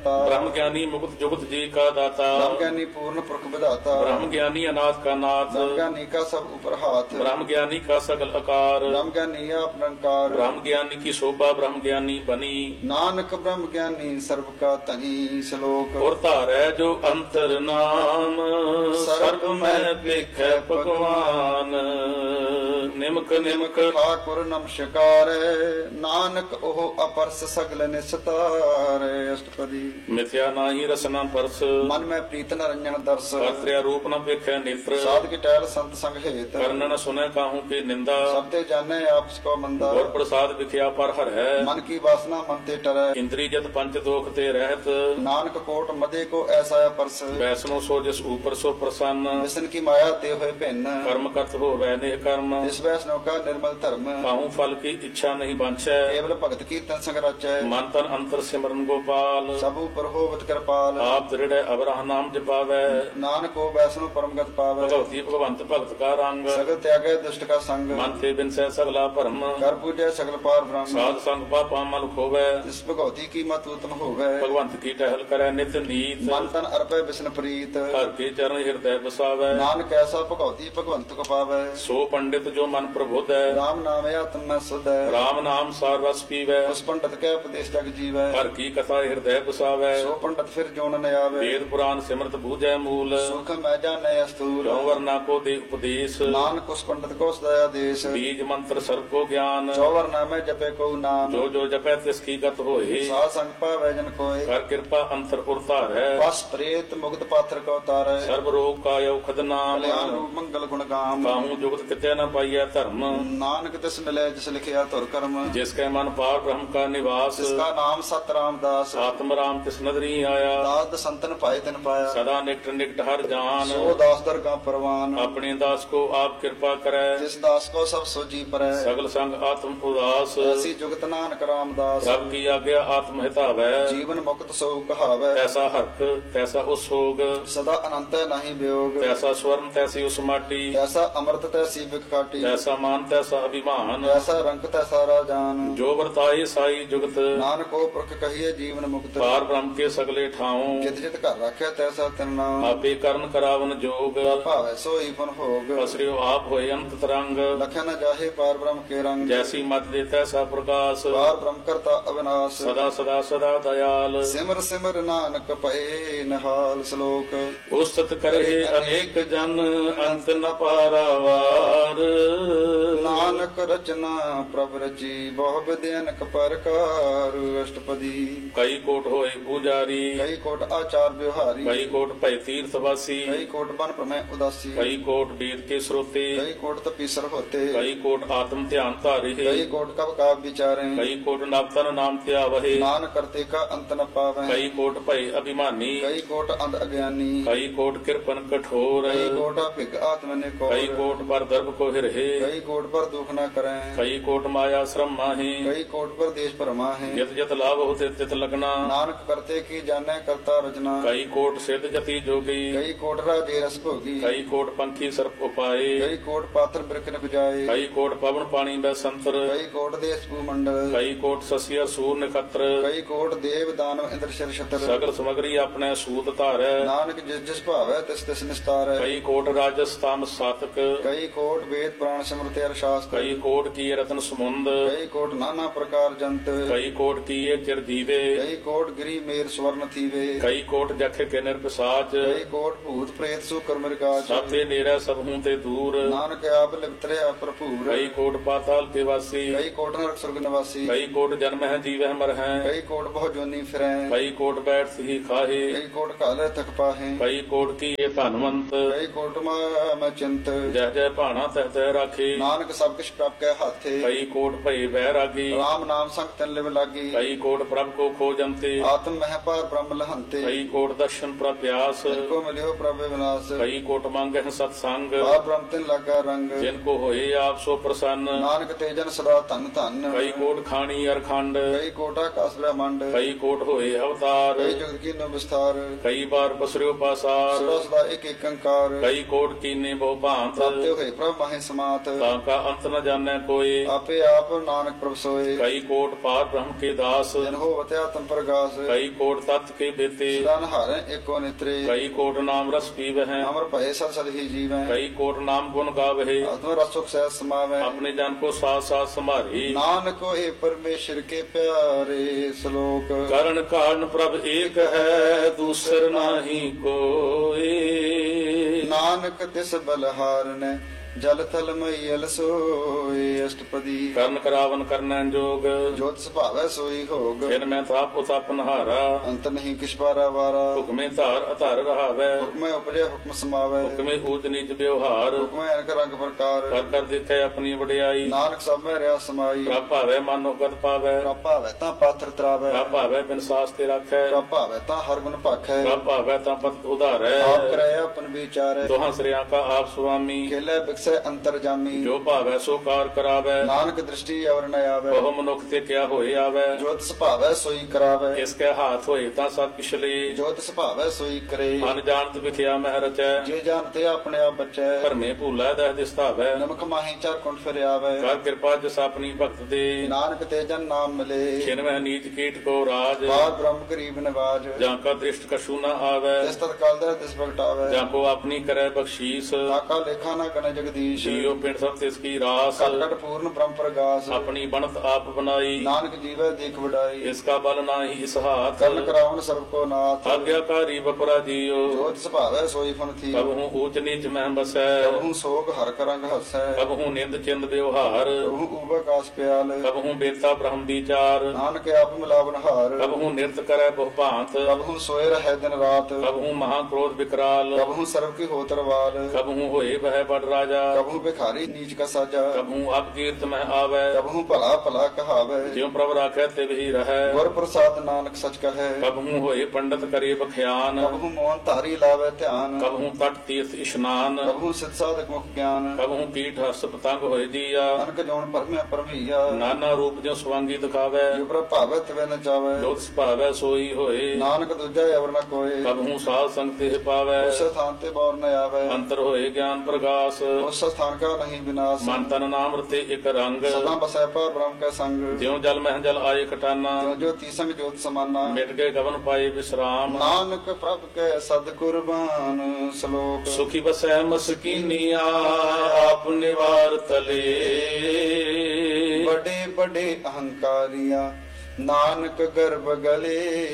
अवतार ब्रह्म ज्ञानी मुक्त जुगत जी का दाता ब्रह्म ज्ञानी पूर्ण पुरख विधाता ब्रह्म ज्ञानी अनाथ का नाथ ब्रह्म ज्ञानी का सब ऊपर हाथ ब्रह्म ज्ञानी का सकल आकार ब्रह्म ज्ञानी आप निरंकार ब्रह्म ज्ञानी की शोभा ब्रह्म ज्ञानी बनी नानक ब्रह्म ज्ञानी सर्व का तनी श्लोक और धारै जो अंतर नाम सर्व में भिखै भगवान निमक निमक ठाकुर नमस्कार नानक ओह अपरस सगल निस्तार अष्टपदी मिथ्या नाही रसना परस मन में प्रीत न रंजन दर्श कर्त्या रूप न भिखै नेत्र साध की टहल संत संग हेत कर्ण न सुने काहू की निंदा सबते जाने आपस को मंदा और प्रसाद विख्या पर हर है मन की वासना मन ते टरै इंद्री जत पंच दोख ते रहत नानक कोट मदे को ऐसा परस वैष्णो सो जिस ऊपर सो प्रसन्न विष्णु की माया ते हुए भिन्न कर्म करत हो वैने कर्म इस वैष्णव का निर्मल धर्म काहू फल की इच्छा नहीं बांछै केवल भगत कीर्तन संग रचै मन तन अंतर सिमरन गोपाल सब ऊपर होवत कृपाल आप दृढ़ अबराह नाम जपावै नानक को वैष्णव परमगत पावै भगवती भगवंत भगत का रंग सगल त्यागै दुष्ट का संग मन ते बिन सह सगला भरम कर पूजै सगल पार ब्रह्म साध संग पापा मल खोवै इस भगवती की मत उत्तम होवै भगवंत की टहल करै नित नीत मन तन अर्पै विष्णु प्रीत हर के चरण हृदय बसावै नानक ऐसा भगवती भगवंत को पावै सो पंडित जो मन प्रबुद्ध है राम नाम आत्म में सुध है राम नाम सार रस पीवै उस पंडित के उपदेश जग जीवै हर की कथा हृदय बसावै सो पंडित फिर जोन न आवे वेद पुराण सिमरत बूझै मूल सुख मैं जाने अस्तूल जो वरना को दे उपदेश नानक उस पंडित को सदया देश बीज मंत्र सर्व को ज्ञान चौवर नामे जपे को नाम जो जो जपै तिसकी गत होए साध संग पावै जन कोय कर कृपा अंतर उरतार है बस प्रेत मुक्त पात्र को तारै सर्व रोग का औखद नाम कल्याण रूप मंगल गुण गाम काहू जुगत कित्या न पाइया धर्म नानक तिस मिले जिस लिखिया तुर कर्म जिसके मन पार ब्रह्म का निवास जिसका नाम सत रामदास आत्म राम तिस नदरी आया दास संतन पाए तिन पाया सदा निकट निकट हर जान सो दास दर का परवान अपने दास को आप कृपा करे जिस दास को सब सोजी परै सगल संग आत्म उदास ऐसी जुगत नानक रामदास सब की आज्ञा आत्म हितावै जीवन मुक्त सो कहावै तैसा हर्क तैसा उसोग सदा अनंत नहीं वियोग तैसा स्वर्ण तैसी उस माटी ऐसा अमृत तैसी विखाटी तैसा मान तैसा अभिमान ऐसा रंग तैसा राजान जो वर्ताए साई जुगत नानक को पुरख कहिए जीवन मुक्त पार ब्रह्म के सगले ठाऊं जित जित घर रखे तैसा तिन नाम आपे करण करावन जोग भावै सोई फन भोग असरियो आप होए अंत तरंग लखन न जाहे पार ब्रह्म के रंग जैसी मत दे तैसा प्रकाश पार ब्रह्म करता अविनाश सदा सदा सदा दयाल सिमर सिमर नानक पए नहाल श्लोक उस्तत करे अनेक जन अंत न पारावार नानक रचना प्रभ रची बहु विद्यनक परकार अष्टपदी कई कोट होए पुजारी कई कोट आचार व्यवहारी कई कोट भय तीर्थवासी कई कोट बन प्रमेय उदासी कई कोट वेद के श्रोते कई कोट तपीसर होते कई कोट आत्म ध्यान धारे कई कोट कब का विचारे कई कोट नवतन नाम त्यावहे नान करते का अंत न पावे कई कोट भय अभिमानी कई कोट अंध अज्ञानी कई कोट कृपन कठोर कई कोट भिग आत्म ने को कई कोट पर दर्भ को हिरहे कई कोट पर दुख न करें कई कोट माया श्रम माहे कई कोट पर देश परमा है जत जत लाभ होते तित लगना नानक करते की जाने करता रचना कई कोट सिद्ध जति जोगी कई कोट राजे रस भोगी कई कोट पंखी सर्प उपाए कई कोट पात्र बिरख न बुझाए कई कोट पवन पानी बै संतर कई कोट देश भूमंडल कई कोट सस्य सूर नखत्र कई कोट देव दानव इंद्र शर छत्र सगल समगरी अपने सूत धारै नानक जिस जिस भावै तिस तिस निस्तार कई कोट राजस तामस सातक कई कोट वेद पुराण स्मृति अर शास्त्र कई कोट किए रतन समुंद कई कोट नाना प्रकार जंत कई कोट किए चिर दीवे कई कोट गिरी मेर स्वर्ण थीवे कई कोट जख के निर्पिसाच कई कोट भूत प्रेत सुकर मृगाच साथे नेरा सब हूं ते दूर नानक आप लिप्तरे प्रभुर कई कोट पाताल के वासी कई कोट नरक स्वर्ग निवासी कई कोट जन्म है जीव है मर है कई कोट बहु जोनी फिरै कई कोट बैठ सही खाहे कई कोट काले तक पाहे कई कोट किए धनवंत कई कोट मैं चिंत जय जय भाना तह तह राखे नानक सब किछ प्रभ के हाथे कई कोट भय बैरागी राम नाम संग तन लिव लागी कई कोट प्रभ को खोजंते आत्म मह पार ब्रह्म लहंते कई कोट दर्शन प्रप्यास को मिलियो प्रभ विनाश कई कोट मांगे सत्संग पार ब्रह्म तिन लगा रंग जिनको होए आप सो प्रसन्न नानक तेजन सदा धन धन कई कोट खानी अरखंड कई कोट आकाश ब्रह्मांड कई कोट होए अवतार कई जुगत की नो विस्तार कई बार पसरियो पासार सदा सदा एक एक अंकार कई कोट कीने बहु भांत प्राप्त होए प्रभ माहे समात ताका अंत न न जाने कोई। ਆਪੇ ਆਪ ਨਾਨਕ ਪ੍ਰਭ ਸੋਏ। कई कोट पार ब्रह्म के दास, ਜਨ ਹੋਵਤ ਆਤਮ ਪ੍ਰਗਾਸ। कई कोट तत्व के बेते, ਸਦਾ ਨਹਾਰੈ ਏਕੋ ਨਿਤਰੇ। कई कोट नाम रस पीवै हैं, ਅਮਰ ਭਏ ਸਦ ਸਦ ਹੀ ਜੀਵੈ। कई कोट नाम गुण गावहे। ਆਤਮ ਰਸ ਸੁਖ ਸਹਿ ਸਮਾਵੈ। अपने जन को साथ साथ संभारी, ਨਾਨਕ ਹੋਏ ਪਰਮੇਸ਼ਰ ਕੇ ਪਿਆਰੇ। ਸ਼ਲੋਕ करण कारण प्रभ एक है, दूसर नाही कोई। ਨਾਨਕ ਤਿਸ ਬਲਹਾਰਨੈ ਜਲ ਥਲ ਮਈਲ ਸੋਏ। ਅਸ਼ਟਪਦੀ करण करावन करनै जोग, ਜੋਤ ਸੁਭਾਵੈ ਸੋਈ ਹੋਗ। फिर मैं ताप उताप नहारा। ਅੰਤ ਨਹੀਂ ਕਿਛ ਬਾਰਾ ਵਾਰਾ। हुक्मे धार अधार रहावै, ਹੁਕਮੈ ਉਪਜੈ ਹੁਕਮ ਸਮਾਵੈ। हुक्मे ऊच नीच व्यवहार। ਹੁਕਮੈ ਅਨਕ ਰੰਗ ਪ੍ਰਕਾਰ। कर कर देखे अपनी वडियाई, ਨਾਨਕ ਸਭ ਮੈਂ ਰਿਆ ਸਮਾਈ। प्रभ भावै मानो गत पावै। ਪ੍ਰਭ ਭਾਵੈ ਤਾਂ ਪਾਥਰ ਤਰਾਵੈ। प्रभ भावै बिन सास ते राखै, ਪ੍ਰਭ ਭਾਵੈ ਤਾਂ ਹਰ ਗੁਣ ਭਾਖੈ। प्रभ भावै तां पत उधारै। ਆਪ ਕਰੈ ਆਪਨ ਵਿਚਾਰੈ। दोहां सिरियां का आप स्वामी, ਖੇਲੇ ਬਿਕਸੈ ਅੰਤਰ ਜਾਮੀ। जो भावै सो कार करावै। ਨਾਨਕ ਦ੍ਰਿਸ਼ਟੀ ਅਵਰ ਨ ਆਵੈ। बहु मनुख ते क्या होए आवै, ਜੋਤ ਸੁਭਾਵੈ ਸੋਈ ਕਰਾਵੈ। इसके हाथ होए तां सब किछ ले। ਜੋਤ ਸੁਭਾਵੈ ਸੋਈ ਕਰੇ। अनजानत विखिया मह रचै, ਜੇ ਜਾਣਤੇ ਆਪਣੇ ਆਪ ਬਚੈ। भरमे भूलै दह दिसतावै। ਨਮਕ ਮਾਹੀ ਚਾਰ ਕੁੰਠ ਫਿਰ ਆਵੈ। कर कृपा जस अपनी भक्त दे, ਨਾਨਕ ਤੇ ਜਨ ਨਾਮ ਮਿਲੇ। छिनवै नीच कीट को राज। ਬਾਦ ਬ੍ਰਹਮ ਗਰੀਬ ਨਿਵਾਜ। जाका दृष्ट कछु न आवै, ਤਿਸ ਤਤ ਕਾਲ ਦਾ ਤਿਸ ਭਗਟਾਵੈ। जाको अपनी करे बख्शीस। ਆਕਾ ਲੇਖਾ ਨਾ ਗਣ ਜਗਦੀਸ਼। जियो पिंड सब तिसकी रास, ਘਟ ਘਟ ਪੂਰਨ ਬ੍ਰਹਮ ਪ੍ਰਗਾਸ। अपनी बनत आप बनाई। ਨਾਨਕ ਜੀਵੈ ਦੇਖ ਵਡਾਈ। इसका बल नाही इस हाथ, ਕਰਨ ਕਰਾਵਨ ਸਰਬ ਕੋ ਨਾਥ। आज्ञाकारी बपुरा जियो। ਜੋਤ ਸੁਭਾਵੈ ਸੋਈ ਫਨ ਥੀ। कबहू ऊच नीच मह बसै, ਕਬਹੂ ਸੋਗ ਹਰ ਕਰੰਗ ਹਸੈ। कबहू निंद चिंद व्यवहार। ਕਬਹੂ ਊਬੈ ਕਾਸ ਪਿਆਲ। कबहू बेता ब्रह्म विचार, ਨਾਨਕ ਆਪ ਮਿਲਾਵਨ ਹਾਰ। कबहू नृत्य करे बहु भांत। ਕਬਹੂ ਸੋਏ ਰਹਿ ਦਿਨ ਰਾਤ। कबहू महाक्रोध विकराल, ਕਬਹੂ ਸਰਬ ਕੀ ਹੋ ਤਰਵਾਲ। कबहू होए वह बड़ राजा। ਕਬਹੂ ਭਿਖਾਰੀ ਨੀਚ ਕਾ ਸਾਜਾ। कबहू अपकीर्त मह आवै, ਕਬਹੂ ਭਲਾ ਭਲਾ ਕਹਾਵੈ। ज्यों प्रभ राखै तिव ही रहै। ਗੁਰ ਪ੍ਰਸਾਦ ਨਾਨਕ ਸਚ ਕਹੈ। कबहू होए पंडित करे बख्यान, ਕਬਹੂ ਮੋਹਨ ਧਾਰੀ ਲਾਵੈ ਧਿਆਨ। कबहू तट तीर्थ स्नान। ਕਬਹੂ ਸਿਧ ਸਾਧਕ ਮੁਖ ਗਿਆਨ। कबहू कीट हस पतंग होए जिया, ਅਨਕ ਜੋਨ ਪਰਮਿਆ ਪਰਮਈਆ। नाना रूप ज्यों स्वांगी दिखावै। ਜੋ ਪ੍ਰਭ ਭਾਵੈ ਤਿਵੈ ਨ ਚਾਵੈ। जोत सुभावै सोई होए, ਨਾਨਕ ਦੂਜਾ ਅਵਰ ਨ ਕੋਏ। कबहू साध संग तिह पावै। ਉਸ ਸਥਾਨ ਤੇ ਬੌਰ ਨ ਆਵੈ। अंतर होए ज्ञान प्रकाश, ਉਸ ਸਥਾਨ ਕਾ ਨਹੀਂ ਵਿਨਾਸ਼। मन तन नाम रते एक रंग। ਸਦਾ ਬਸੈ ਪਰ ਬ੍ਰਹਮ ਕੈ ਸੰਗ। ज्यों जल मह जल आए खटाना, ਜੋ ਜੋਤੀ ਸੰਗ ਜੋਤ ਸਮਾਨਾ। मिट गए गवन पाए विश्राम। ਨਾਨਕ ਪ੍ਰਭ ਕੈ ਸਦ ਕੁਰਬਾਨ। ਸ਼ਲੋਕ सुखी बसै मस्कीनिया, आप निवार तले। ਵੱਡੇ ਵੱਡੇ ਅਹੰਕਾਰੀਆਂ ਨਾਨਕ ਗਰਭ ਗਲੇ।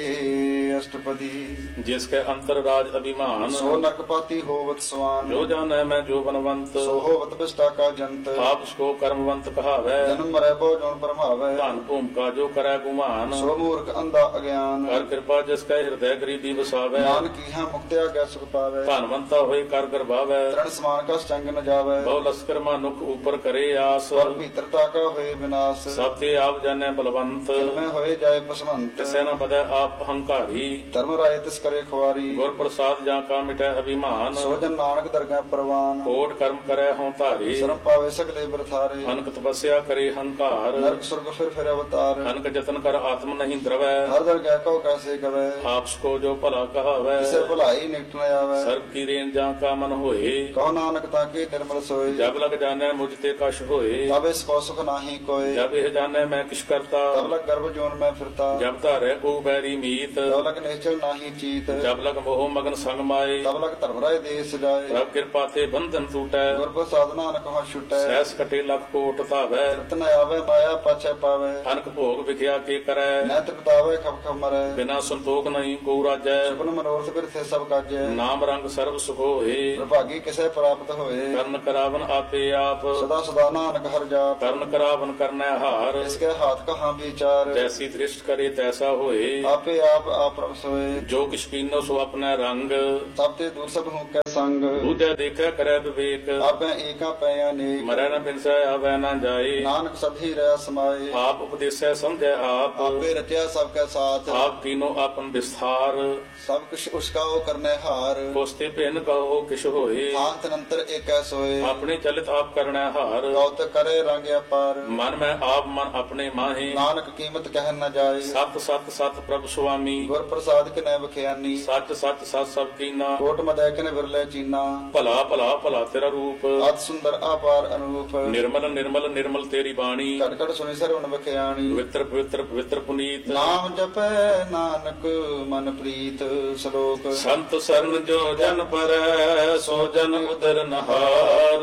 ਅਸ਼ਟਪਦੀ जिसके अंतर राज अभिमान, ਸੋ ਨਰਕਪਾਤੀ ਹੋਵਤ ਸਵਾਨ। जो जाने मैं जो बनवंत। ਸੋ ਹੋਵਤ ਬਿਸ਼ਟਾ ਕਾ ਜੰਤ। आप उसको कर्मवंत कहावै, ਜਨਮ ਮਰੈ ਬੋ ਜੋਨ ਪਰਮਾਵੈ। धन भूम का जो करे गुमान। ਸੋ ਮੂਰਖ ਅੰਧਾ ਅਗਿਆਨ। कर कृपा जिसका हृदय गरीबी बसावै, ਨਾਨਕ ਕੀਹਾ ਮੁਕਤਿਆ ਗੈ ਸੁਖ ਪਾਵੈ। धनवंता होए कर गर्भावै। ਤ੍ਰਣ ਸਮਾਨ ਕਾ ਚੰਗ ਨ ਜਾਵੈ। बहु लश्कर मानुख ऊपर करे आस, ਪਰ ਭੀਤਰਤਾ ਕਾ ਹੋਏ ਵਿਨਾਸ਼। सब ते आप जाने बलवंत। ਮੈਂ ਹੋਏ ਜਾਏ ਪਸਵੰਤ। तिसै न बदै आप अहंकारी, ਧਰਮ ਰਾਏ ਤਿਸ ਕਰੇ ਖੁਆਰੀ। गुर प्रसाद जा का मिटै अभिमान। ਸੋ ਜਨ ਨਾਨਕ ਦਰਗਹਿ ਪ੍ਰਵਾਨ। कोट कर्म करे हों धारी, ਸ਼ਰਮ ਪਾਵੇ ਸਗਲੇ ਬਰਥਾਰੇ। अनक तपस्या करे हंकार। ਨਰਕ ਸੁਰਗ ਫਿਰ ਅਵਤਾਰ। अनक जतन कर आत्म नहीं द्रवै, ਹਰ ਦਰਗਹਿ ਕਉ ਕੈਸੇ ਕਵੈ। आपस को जो भला कहावै। ਕਿਸੇ ਭੁਲਾਈ ਨਿਕਟ ਨ ਆਵੈ। सर्व की रेन जा का मन होए, ਕਹੋ ਨਾਨਕ ਤਾਂ ਕੀ ਨਿਰਮਲ ਸੋਏ। जब लग जाने मुझ ते कश होए। ਤਬ ਇਸ ਕੋ ਸੁਖ ਨਾਹੀ ਕੋਏ। जब यह जाने मैं किश करता, ਤਬ ਲਗ ਗਰਭ ਜੋਨ ਮੈਂ ਫਿਰਤਾ। जब धारे को बैरी मीत। ਤਬ ਲਗ ਨਿਹਚਲ ਨਾਹੀ ਚੀਤ। जब लग मोह मगन संग माए, ਤਬ ਲਗ ਧਰਮ ਰਾਏ ਦੇਸ ਜਾਏ। प्रभ कृपा ते बंधन टूटै। ਗੁਰ ਪ੍ਰਸਾਦ ਨਾਨਕ ਹਾਂ ਛੁਟੈ। सहस कटे लख कोट धावै, ਰਤਨ ਆਵੇ ਮਾਇਆ ਪਾਛੈ ਪਾਵੇ। अनक भोग विख्या के करै। ਨੈ ਤ੍ਰਿਪਤਾਵੇ ਖਪ ਖਪ ਮਰੈ। बिना संतोख नहीं को राजै, ਸੁਪਨ ਮਨੋਰਥ ਬਿਰਥੇ ਸਭ ਕਾਜੈ। नाम रंग सर्व सुख होए। ਪ੍ਰਭਾਗੀ ਕਿਸੇ ਪ੍ਰਾਪਤ ਹੋਏ। कर्ण करावन आपे आप, ਸਦਾ ਸਦਾ ਨਾਨਕ ਹਰ ਜਾਪ। कर्ण करावन करनै हार। ਇਸਕੇ हाथ कहाँ विचार। जैसी दृष्ट करे तैसा होए, आपे आप प्रभ सोए। जो किछ कीनो सो अपना रंग। तब ते दूर सब हूँ कै संग। दूजा देखै करै विवेक, आपे एका पै अनेक। मरै न बिनसै आवै न जाए। नानक सभी रह समाए। आप उपदेसै समझै आप, आपे रचया सबके साथ। आप कीनो आपन विस्तार। सब कुछ उसका वो करने हार। कोस्ते भिन्न कहो किछ होए, शांत नंतर एक सोए। अपने चलित आप करनै हार। गौत करे रंग अपार। मन में आप मन अपने माहे, नानक कीमत ਕਹਿ ਨ ਜਾਏ। ਸਤ ਸਤ ਸਤ ਪ੍ਰਭ ਸੁਆਮੀ, ਗੁਰ ਪ੍ਰਸਾਦ ਕਿਨੈ ਬਖਿਆਨੀ, ਸੱਚ ਸੱਚ ਸਤ ਸਭ ਕੀਨਾ। ਕੋਟ ਮਦੈ ਕਿਨੈ ਵਿਰਲੇ ਚੀਨਾ, ਭਲਾ ਭਲਾ ਭਲਾ ਤੇਰਾ ਰੂਪ, ਅਤ ਸੁੰਦਰ ਆਪਾਰ ਅਨੂਪ। ਨਿਰਮਲ ਨਿਰਮਲ ਨਿਰਮਲ ਤੇਰੀ ਬਾਣੀ, ਘਟ ਘਟ ਸੁਣੀ ਸਰਵਣ ਬਖਿਆਣੀ। ਪਵਿੱਤਰ ਪਵਿੱਤਰ ਪਵਿੱਤਰ ਪੁਨੀਤ, ਨਾਮ ਜਪੈ ਨਾਨਕ ਮਨ ਪ੍ਰੀਤ। ਸ਼ਲੋਕ ਸੰਤ ਸਰਨ ਜੋ ਜਨ ਪਰੈ, ਸੋ ਜਨ ਉਦਰ ਨਹਾਰ।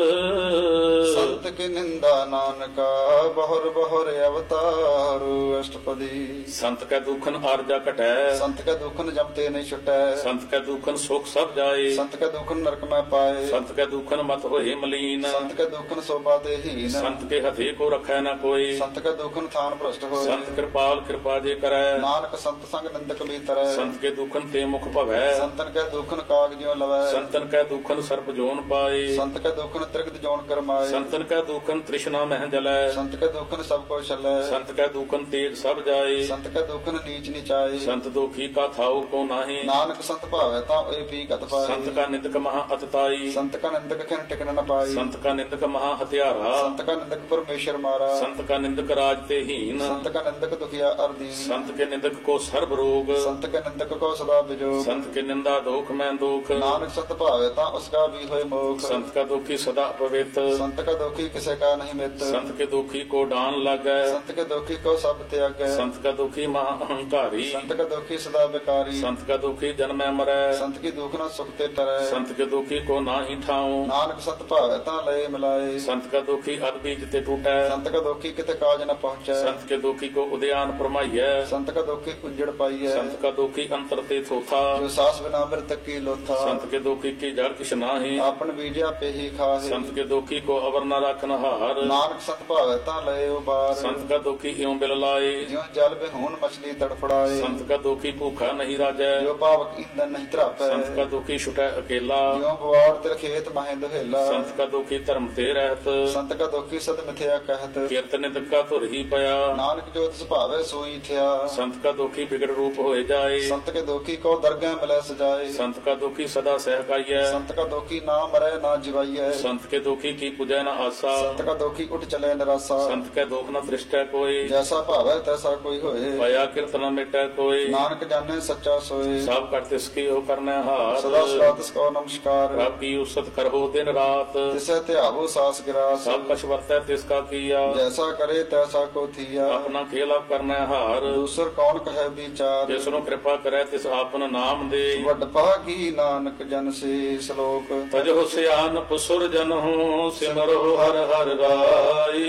ਸੰਤ ਕੀ ਨਿੰਦਾ ਨਾਨਕਾ, ਬਹੁਰ ਬਹੁਰ ਅਵਤਾਰ। ਅਸ਼ਟਪਦੀ ਸੰਤ ਕੈ ਦੁਖਨ ਆਰਜਾ ਘਟੈ, ਸੰਤ ਕੈ ਦੁਖਨ ਜਮ ਤੇ ਨਹੀਂ ਛੁਟੈ। ਸੰਤ ਕੈ ਦੁਖਨ ਸੁਖ ਸਭ ਜਾਏ, ਸੰਤ ਕੈ ਦੁਖਨ ਨਰਕ ਮੈਂ ਪਾਏ। ਸੰਤ ਕੈ ਦੁਖਨ ਮਤ ਹੋਏ ਮਲੀਨ। ਸੰਤ ਕੈ ਦੁਖਨ ਸੋਭਾ ਤੇ ਹੀਨ। ਸੰਤ ਕੇ ਹਥੇ ਕੋ ਰਖੈ ਨਾ ਕੋਈ, ਸੰਤ ਕੈ ਦੁਖਨ ਥਾਨ ਭ੍ਰਸ਼ਟ ਹੋਏ। ਸੰਤ ਕਿਰਪਾਲ ਕਿਰਪਾ ਜੇ ਕਰੈ, ਨਾਨਕ ਸੰਤ ਸੰਗ ਨਿੰਦਕ ਵੀ ਤਰੈ। ਸੰਤ ਕੇ ਦੁਖਨ ਤੇ ਮੁਖ ਭਵੈ, ਸੰਤਨ ਕੈ ਦੁਖਨ ਕਾਗ ਜਿਉ ਲਵੈ। ਸੰਤਨ ਕੈ ਦੁਖਨ ਸਰਪ ਜੋਨ ਪਾਏ, ਸੰਤ ਕੈ ਦੁਖਨ ਤ੍ਰਿਗਤ ਜੋਨ ਕਰਮਾਏ। ਸੰਤਨ ਕੈ ਦੁਖਨ ਤ੍ਰਿਸ਼ਨਾ ਮਹਿ ਜਲੈ, ਸੰਤ ਕੈ ਦੁਖਨ ਸਭ ਕੋ ਛਲੈ। ਸੰਤ ਕੈ ਦੁਖਨ ਤੇਜ ਸਭ ਜਾਏ। ਸੰਤ ਕੈ ਦੁਖਨ ਨੀਚ ਨਿਚਾਏ। ਸੰਤ ਦੁਖੀ ਕਾ ਥਾਉ ਕੋ ਨਾਹੀ, ਨਾਨਕ ਸੰਤ ਭਾਵੈ ਤਾਂ ਓਏ ਪੀ ਕਤ ਪਾਏ। ਸੰਤ ਕਾ ਨਿੰਦਕ ਮਹਾ ਅਤਤਾਈ, ਸੰਤ ਕਾ ਨਿੰਦਕ ਖਿਨ ਟਿਕਨ ਨ ਪਾਈ। ਸੰਤ ਕਾ ਨਿੰਦਕ ਮਹਾ ਹਥਿਆਰਾ, ਸੰਤ ਕਾ ਨਿੰਦਕ ਪਰਮੇਸ਼ਰ ਮਾਰਾ। ਸੰਤ ਕਾ ਨਿੰਦਕ ਰਾਜ ਤੇ ਹੀਨ। ਸੰਤ ਕਾ ਨਿੰਦਕ ਦੁਖਿਆ ਅਰਦੀਨ। ਸੰਤ ਕੇ ਨਿੰਦਕ ਕੋ ਸਰਬ ਰੋਗ, ਸੰਤ ਕੈ ਨਿੰਦਕ ਕੋ ਸਦਾ ਬਿਜੋਗ। ਸੰਤ ਕੇ ਨਿੰਦਾ ਦੋਖ ਮੈਂ ਦੁਖ। ਨਾਨਕ ਸੰਤ ਭਾਵੈ ਤਾਂ ਉਸ ਕਾ ਵੀ ਹੋਏ ਮੋਖ। ਸੰਤ ਕਾ ਦੁਖੀ ਸਦਾ ਪਵਿੱਤ, ਸੰਤ ਕਾ ਦੁਖੀ ਕਿਸੇ ਕਾ ਨਹੀਂ ਮਿੱਤ। ਸੰਤ ਕੇ ਦੁਖੀ ਕੋ ਡਾਨ ਲੱਗੈ, ਸੰਤ ਕੇ ਦੁਖੀ ਕੋ ਸਭ ਤਿਆਗੈ। ਸੰਤ ਕਾ ਦੁਖੀ ਮਹਾ ਅਹੰਕਾਰੀ, ਸੰਤ ਕਾ ਦੁਖੀ ਸਦਾ ਬਿਕਾਰੀ। ਸੰਤ ਕਾ ਦੁਖੀ ਜਨਮੈ ਮਰੈ, ਸੰਤ ਕੀ ਦੁਖ ਨਾ ਸੁਖ ਤੇ ਤਰੈ। ਸੰਤ ਕੇ ਦੁਖੀ ਕੋ ਨਾਹੀ ਠਾਉ। ਨਾਨਕ ਸੰਤ ਭਾਵੈ ਤਾਂ ਲਏ ਮਿਲਾਏ। ਸੰਤ ਕਾ ਦੁਖੀ ਅਦ ਬੀਜ ਤੇ ਟੂਟੈ, ਸੰਤ ਕਾ ਦੁਖੀ ਕਿਤੇ ਕਾਜ ਨ ਪਹੁੰਚੈ। ਸੰਤ ਕੇ ਦੁਖੀ ਕੋ ਉਦਿਆਨ ਪਰਮਾਈਐ, ਸੰਤ ਕਾ ਦੁਖੀ ਕੁੰਜੜ ਪਾਈਐ। ਸੰਤ ਕਾ ਦੁਖੀ ਅੰਤਰ ਤੇ ਥੋਥਾ, ਜੋ ਸਾਸ ਬਿਨਾ ਮਿਰਤ ਕੀ ਲੋਥਾ। ਸੰਤ ਕੇ ਦੁਖੀ ਕੀ ਜੜ ਕਿਛ ਨਾਹੀ, ਆਪਨ ਬੀਜਿਆ ਪੇਹੀ ਖਾਹੇ। ਸੰਤ ਕੇ ਦੁਖੀ ਕੋ ਅਵਰ ਨ ਰਖਨ ਹਾਰ। ਨਾਨਕ ਸੰਤ ਭਾਵੈ ਤਾਂ ਲਏ ਉਬਾਰ। ਸੰਤ ਕਾ ਦੁਖੀ ਇਉ ਬਿਲ ਲਾਏ, ਜਿਉ ਜਲ ਬਿਹੂਨ ਮਛਲੀ ਤੜਫੜਾਏ। ਸੰਤ ਕਾ ਦੁਖੀ ਭੂਖਾ ਨਹੀਂ ਰਾਜੈ, ਜੋ ਪਾਵਕ ਇੰਦਨ ਨਹੀਂ ਧਰਾਪੈ। ਸੰਤ ਕਾ ਦੁਖੀ ਛੁਟੈ ਅਕੇਲਾ, ਜਿਉ ਬਵਾੜ ਤਿਲ ਖੇਤ ਮਹਿ ਦੁਹੇਲਾ। ਸੰਤ ਕਾ ਦੁਖੀ ਧਰਮ ਤੇ ਰਹਿਤ, ਸੰਤ ਕਾ ਦੁਖੀ ਸਦ ਮਿਥਿਆ ਕਹਿਤ। ਕੀਰਤ ਨਿੰਦਕ ਕਾ ਧੁਰ ਹੀ ਪਿਆ। ਨਾਨਕ ਜੋ ਤਿਸ ਭਾਵੈ ਸੋਈ ਥਿਆ। ਸੰਤ ਕਾ ਦੁਖੀ ਬਿਗੜ ਰੂਪ ਹੋਏ ਜਾਏ, ਸੰਤ ਕੇ ਦੁਖੀ ਕੋ ਦਰਗਹਿ ਮਿਲੈ ਸਜਾਏ। ਸੰਤ ਕਾ ਦੁਖੀ ਸਦਾ ਸਹਿਕਾਈਐ, ਸੰਤ ਕਾ ਦੁਖੀ ਨਾ ਮਰੈ ਨਾ ਜਿਵਾਈਐ। ਸੰਤ ਕੇ ਦੁਖੀ ਕੀ ਪੁਜੈ ਨ ਆਸਾ, ਸੰਤ ਕਾ ਦੁਖੀ ਉਠ ਚਲੇ ਨਿਰਾਸਾ। ਸੰਤ ਕੈ ਦੁਖ ਨ ਦ੍ਰਿਸ਼ਟੈ ਕੋਈ, ਜੈਸਾ ਭਾਵੈ ਤੈਸਾ ਕੋਈ ਹੋਏ। ਭਇਆ ਕਿਰਤ ਨ ਮਿਟੈ ਕੋਈ। ਨਾਨਕ ਜਾਣੈ ਸੱਚਾ ਸੋਏ। ਸਭ ਕਰ ਤਿਸ ਕੀ ਹੋ ਕਰਨੈ ਹਾਰ, ਸਦਾ ਸਦਾ ਤਿਸ ਕੋ ਨਮਸਕਾਰ। ਰੱਬ ਕੀ ਉਸਤ ਕਰਹੁ ਦਿਨ ਰਾਤ, ਤਿਸੈ ਧਿਆਵੋ ਸਾਸ ਗਿਰਾਸ। ਸਭ ਕਛ ਵਰਤੈ ਤਿਸ ਕਾ ਕੀਆ, ਜੈਸਾ ਕਰੇ ਤੈਸਾ ਕੋ ਥੀਆ। ਆਪਣਾ ਖੇਲਾ ਕਰਨੈ ਹਾਰ। ਦੂਸਰ ਕੌਣ ਕਹੈ ਵਿਚਾਰ। ਜਿਸ ਨੂੰ ਕਿਰਪਾ ਕਰੈ ਤਿਸ ਆਪਨ ਨਾਮ ਦੇ, ਵੱਡ ਭਾਗੀ ਨਾਨਕ ਜਨ ਸੇ। ਸ਼ਲੋਕ ਤਜਹੁ ਸਿਆਨਪ ਸੁਰ ਜਨਹੁ, ਸਿਮਰੋ ਹਰ ਹਰ ਰਾਈ।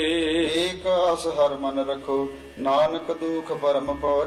ਏਕ ਆਸ ਹਰ ਮਨ ਰਖੋ, ਨਾਨਕ ਦੁਖ ਭਰਮ ਪਉ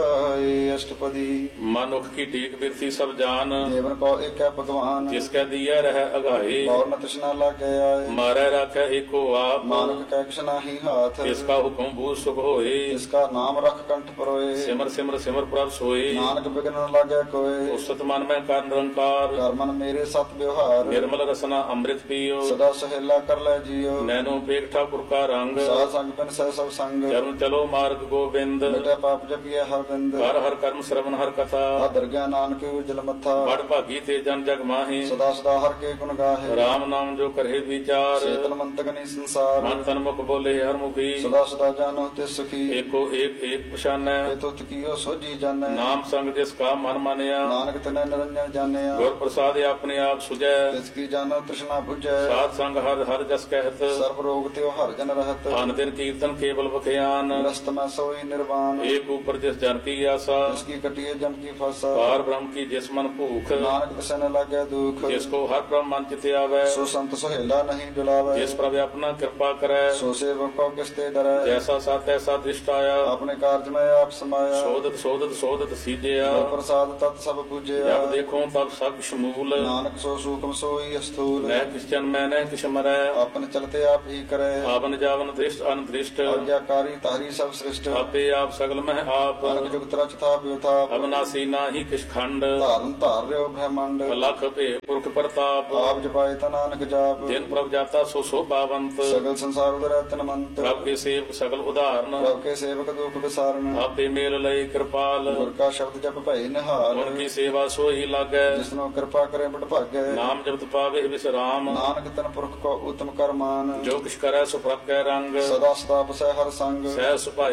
ਜਾਏ। ਅਸ਼ਟਪਦੀ ਮਨੁਖ ਕੀ ਟੀਕ ਬਿਰਤੀ ਸਭ ਜਾਨ, ਜੀਵਨ ਕੋ ਏਕੈ ਭਗਵਾਨ। ਜਿਸ ਕੈ ਦੀਐ ਰਹਿ ਅਗਾਏ, ਔਰ ਨ ਤ੍ਰਿਸ਼ਨਾ ਲਾਗੈ ਆਏ। ਮਾਰੈ ਰਾਖੈ ਏਕੋ ਆਪ, ਨਾਨਕ ਕੈ ਕਿਛ ਨਾਹੀ ਹਾਥ। ਤਿਸ ਕਾ ਹੁਕਮ ਬੂਝ ਸੁਖ ਹੋਏ। ਜਿਸ ਕਾ ਨਾਮ ਰਖ ਕੰਠ ਪਰੋਏ। ਸਿਮਰ ਸਿਮਰ ਸਿਮਰ ਪ੍ਰਭ ਸੋਏ, ਨਾਨਕ ਬਿਗਨ ਨ ਲਾਗੈ ਕੋਏ। ਉਸਤ ਮਨ ਮੈਂ ਕਰ ਨਿਰੰਕਾਰ, ਕਰ ਮਨ ਮੇਰੇ ਸਤ ਵਿਵਹਾਰ। ਨਿਰਮਲ ਰਸਨਾ ਅੰਮ੍ਰਿਤ ਪੀਓ। ਸਦਾ ਸਹੇਲਾ ਕਰ ਲੈ ਜੀਓ। ਨੈਨੋ ਪੇਖ ਠਾਕੁਰ ਕਾ ਰੰਗ, ਸਾਧ ਸੰਗ ਬਿਨ ਸਹਿ ਸਭ ਸੰਗ। ਚਰਨ ਚਲੋ ਮਾਰਗ ਗੋਬਿੰਦ। ਮਿਟੈ ਪਾਪ ਜਪੀਐ ਹਰ ਬਿੰਦ। ਹਰ ਹਰ ਕਰਮ ਸ਼ਰਵਨ ਹਰ ਕਥਾ, ਆਦਰ ਗਿਆ ਨਾਨਕ ਉਜਲ ਮੱਥਾ। ਬੜ ਭਾਗੀ ਤੇ ਜਨ ਜਗ ਮਾਹੀ। ਸਦਾ ਸਦਾ ਹਰ ਕੇ ਗੁਣ ਗਾਹੇ। ਰਾਮ ਨਾਮ ਜੋ ਕਰੇ ਵਿਚਾਰ, ਚੇਤਨ ਮੰਤਕ ਨਹੀਂ ਸੰਸਾਰ। ਮਨ ਤਨ ਮੁਖ ਬੋਲੇ ਹਰ ਮੁਖੀ। ਸਦਾ ਸਦਾ ਜਾਨੋ ਤੇ ਸੁਖੀ। ਏਕੋ ਏਕ ਏਕ ਪਛਾਨੈ, ਇਹ ਤੁਤ ਕੀਓ ਸੋਜੀ ਜਾਣੈ। ਨਾਮ ਸੰਗ ਜਿਸ ਕਾ ਮਨ ਮਾਨਿਆ। ਨਾਨਕ ਤਨੈ ਨਿਰੰਜਨ ਜਾਣਿਆ। ਗੁਰ ਪ੍ਰਸਾਦਿ ਆਪਣੇ ਆਪ ਸੁਜੈ, ਤਿਸ ਕੀ ਜਾਣੋ ਤ੍ਰਿਸ਼ਨਾ 부ਜੈ। ਸਾਧ ਸੰਗ ਹਰ ਹਰ ਜਸ ਕਹਿਤ। ਸਰਬ ਰੋਗ ਤੇ ਹਰ ਜਨ ਰਹਤ। ਅਨ ਦਿਨ ਕੀਰਤਨ ਕੇਵਲ ਬਖਿਆਨ, ਰਸਤ ਮੈਂ ਸੋਈ ਨਿਰਵਾਨ। ਏਕ ਉਪਰ ਜਿਸ ਜਨ ਕੀ ਆਸਾ। ਜਿਸ ਕੀ ਕਟਿਏ ਜਮ ਕੀ ਫਾਸਾ। ਪਾਰ ਬ੍ਰਹਮ ਕੀ ਜਿਸ ਮਨ ਭੂਖ, ਨਾਨਕ ਤਿਸੈ ਨ ਲਾਗੈ ਦੁਖ। ਜਿਸ ਕੋ ਹਰ ਬ੍ਰਹਮ ਮਨ ਚਿਤ ਆਵੈ। ਸੋ ਸੰਤ ਸੁਹੇਲਾ ਨਹੀਂ ਡੁਲਾਵੈ। ਜਿਸ ਪ੍ਰਭ ਆਪਣਾ ਕਿਰਪਾ ਕਰੈ, ਸੋ ਸੇਵਕ ਕੋ ਕਿਸ ਤੇ ਡਰੈ। ਜੈਸਾ ਸਤ ਐਸਾ ਦ੍ਰਿਸ਼ਟ ਆਇਆ। ਆਪਣੇ ਕਾਰਜ ਮੈਂ ਆਪ ਸਮਾਇਆ। ਸੋਧਤ ਸੋਧਤ ਸੋਧਤ ਸੀਜਿਆ, ਗੁਰ ਪ੍ਰਸਾਦ ਤਤ ਸਭ ਪੂਜਿਆ। ਜਬ ਦੇਖੋ ਤਬ ਸਭ ਸ਼ਮੂਲ। ਨਾਨਕ ਸੋ ਸੂਖਮ ਸੋਈ ਅਸਥੂਲ। ਨਹਿ ਕਿਸ ਜਨ ਮੈਂ ਨਹਿ ਕਿਛ ਮਰੈ, ਆਪਨ ਚਲਤੇ ਆਪ ਹੀ ਕਰੈ। ਆਵਨ ਜਾਵਨ ਦ੍ਰਿਸ਼ਟ ਅਨਦ੍ਰਿਸ਼ਟ, ਆਗਿਆਕਾਰੀ ਤਾਰੀ ਸਭ ਸ੍ਰਿਸ਼ਟ। ਆਪੇ ਆਪ ਸਗਲ ਮਹਿ ਆਪ। ਅਨਕ ਜੁਗਤ ਰਚ ਥਾਪ ਵਿਥਾਪ। ਅਬਨਾਸੀ ਨਾਹੀ ਕਿਛ ਖੰਡ, ਧਾਰਨ ਧਾਰ ਰਿਓ ਬ੍ਰਹਮੰਡ। ਲਖ ਭੇ ਪੁਰਖ ਪ੍ਰਤਾਪ। ਆਪ ਜਪਾਏ ਤਾ ਨਾਨਕ ਜਾਪ। ਜਿਨ ਪ੍ਰਭ ਜਾਤਾ ਸੋ ਸੋਭਾਵੰਤ, ਸਗਲ ਸੰਸਾਰ ਉਦਰੈ ਤਨਮੰਤ। ਪ੍ਰਭ ਕੇ ਸੇਵਕ ਸਗਲ ਉਦਾਹਰਨ, ਪ੍ਰਭ ਕੇ ਸੇਵਕ ਦੁਖ ਵਿਸਾਰਨ। ਆਪੇ ਮੇਲ ਲਏ ਕਿਰਪਾਲ। ਗੁਰ ਕਾ ਸ਼ਬਦ ਜਪ ਭਏ ਨਿਹਾਲ। ਗੁਣ ਕੀ ਸੇਵਾ ਸੋਈ ਲਾਗੈ, ਜਿਸਨੋ ਕਿਰਪਾ ਕਰੇ ਬਟ ਭਾਗੈ। ਨਾਮ ਜਪਤ ਪਾਵੇ ਵਿਸਰਾਮ। ਨਾਨਕ ਤਨ ਪੁਰਖ ਕੋ ਉਤਮ ਕਰਮਾਨ। ਜੋ ਕਿਛ ਕਰੈ ਸੋ ਪ੍ਰਭ ਕੈ ਰੰਗ, ਸਦਾ ਸਦਾ ਬਸੈ ਹਰ ਸੰਗ। ਸਹਿ ਸੁਭਾਈ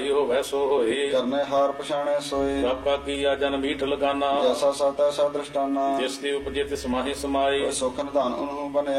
ਭਾਈ ਹੋਵੈ ਸੋ ਹੋਏ। ਕਰਨੇ ਹਾਰ ਪਛਾਣੈ ਸੋਏ। ਸਭ ਕਾ ਕੀਆ ਜਨ ਮੀਠ ਲਗਾਨਾ, ਜੈਸਾ ਸਾ ਤੈਸਾ ਦ੍ਰਿਸ਼ਟਾਨਾ। ਜਿਸ ਦੀ ਉਪਜੇ ਤਿਸ ਮਾਹੀ ਸਮਾਏ। ਸੁਖ ਨਿਧਾਨ ਉਹਨੂੰ ਬਣਿਆ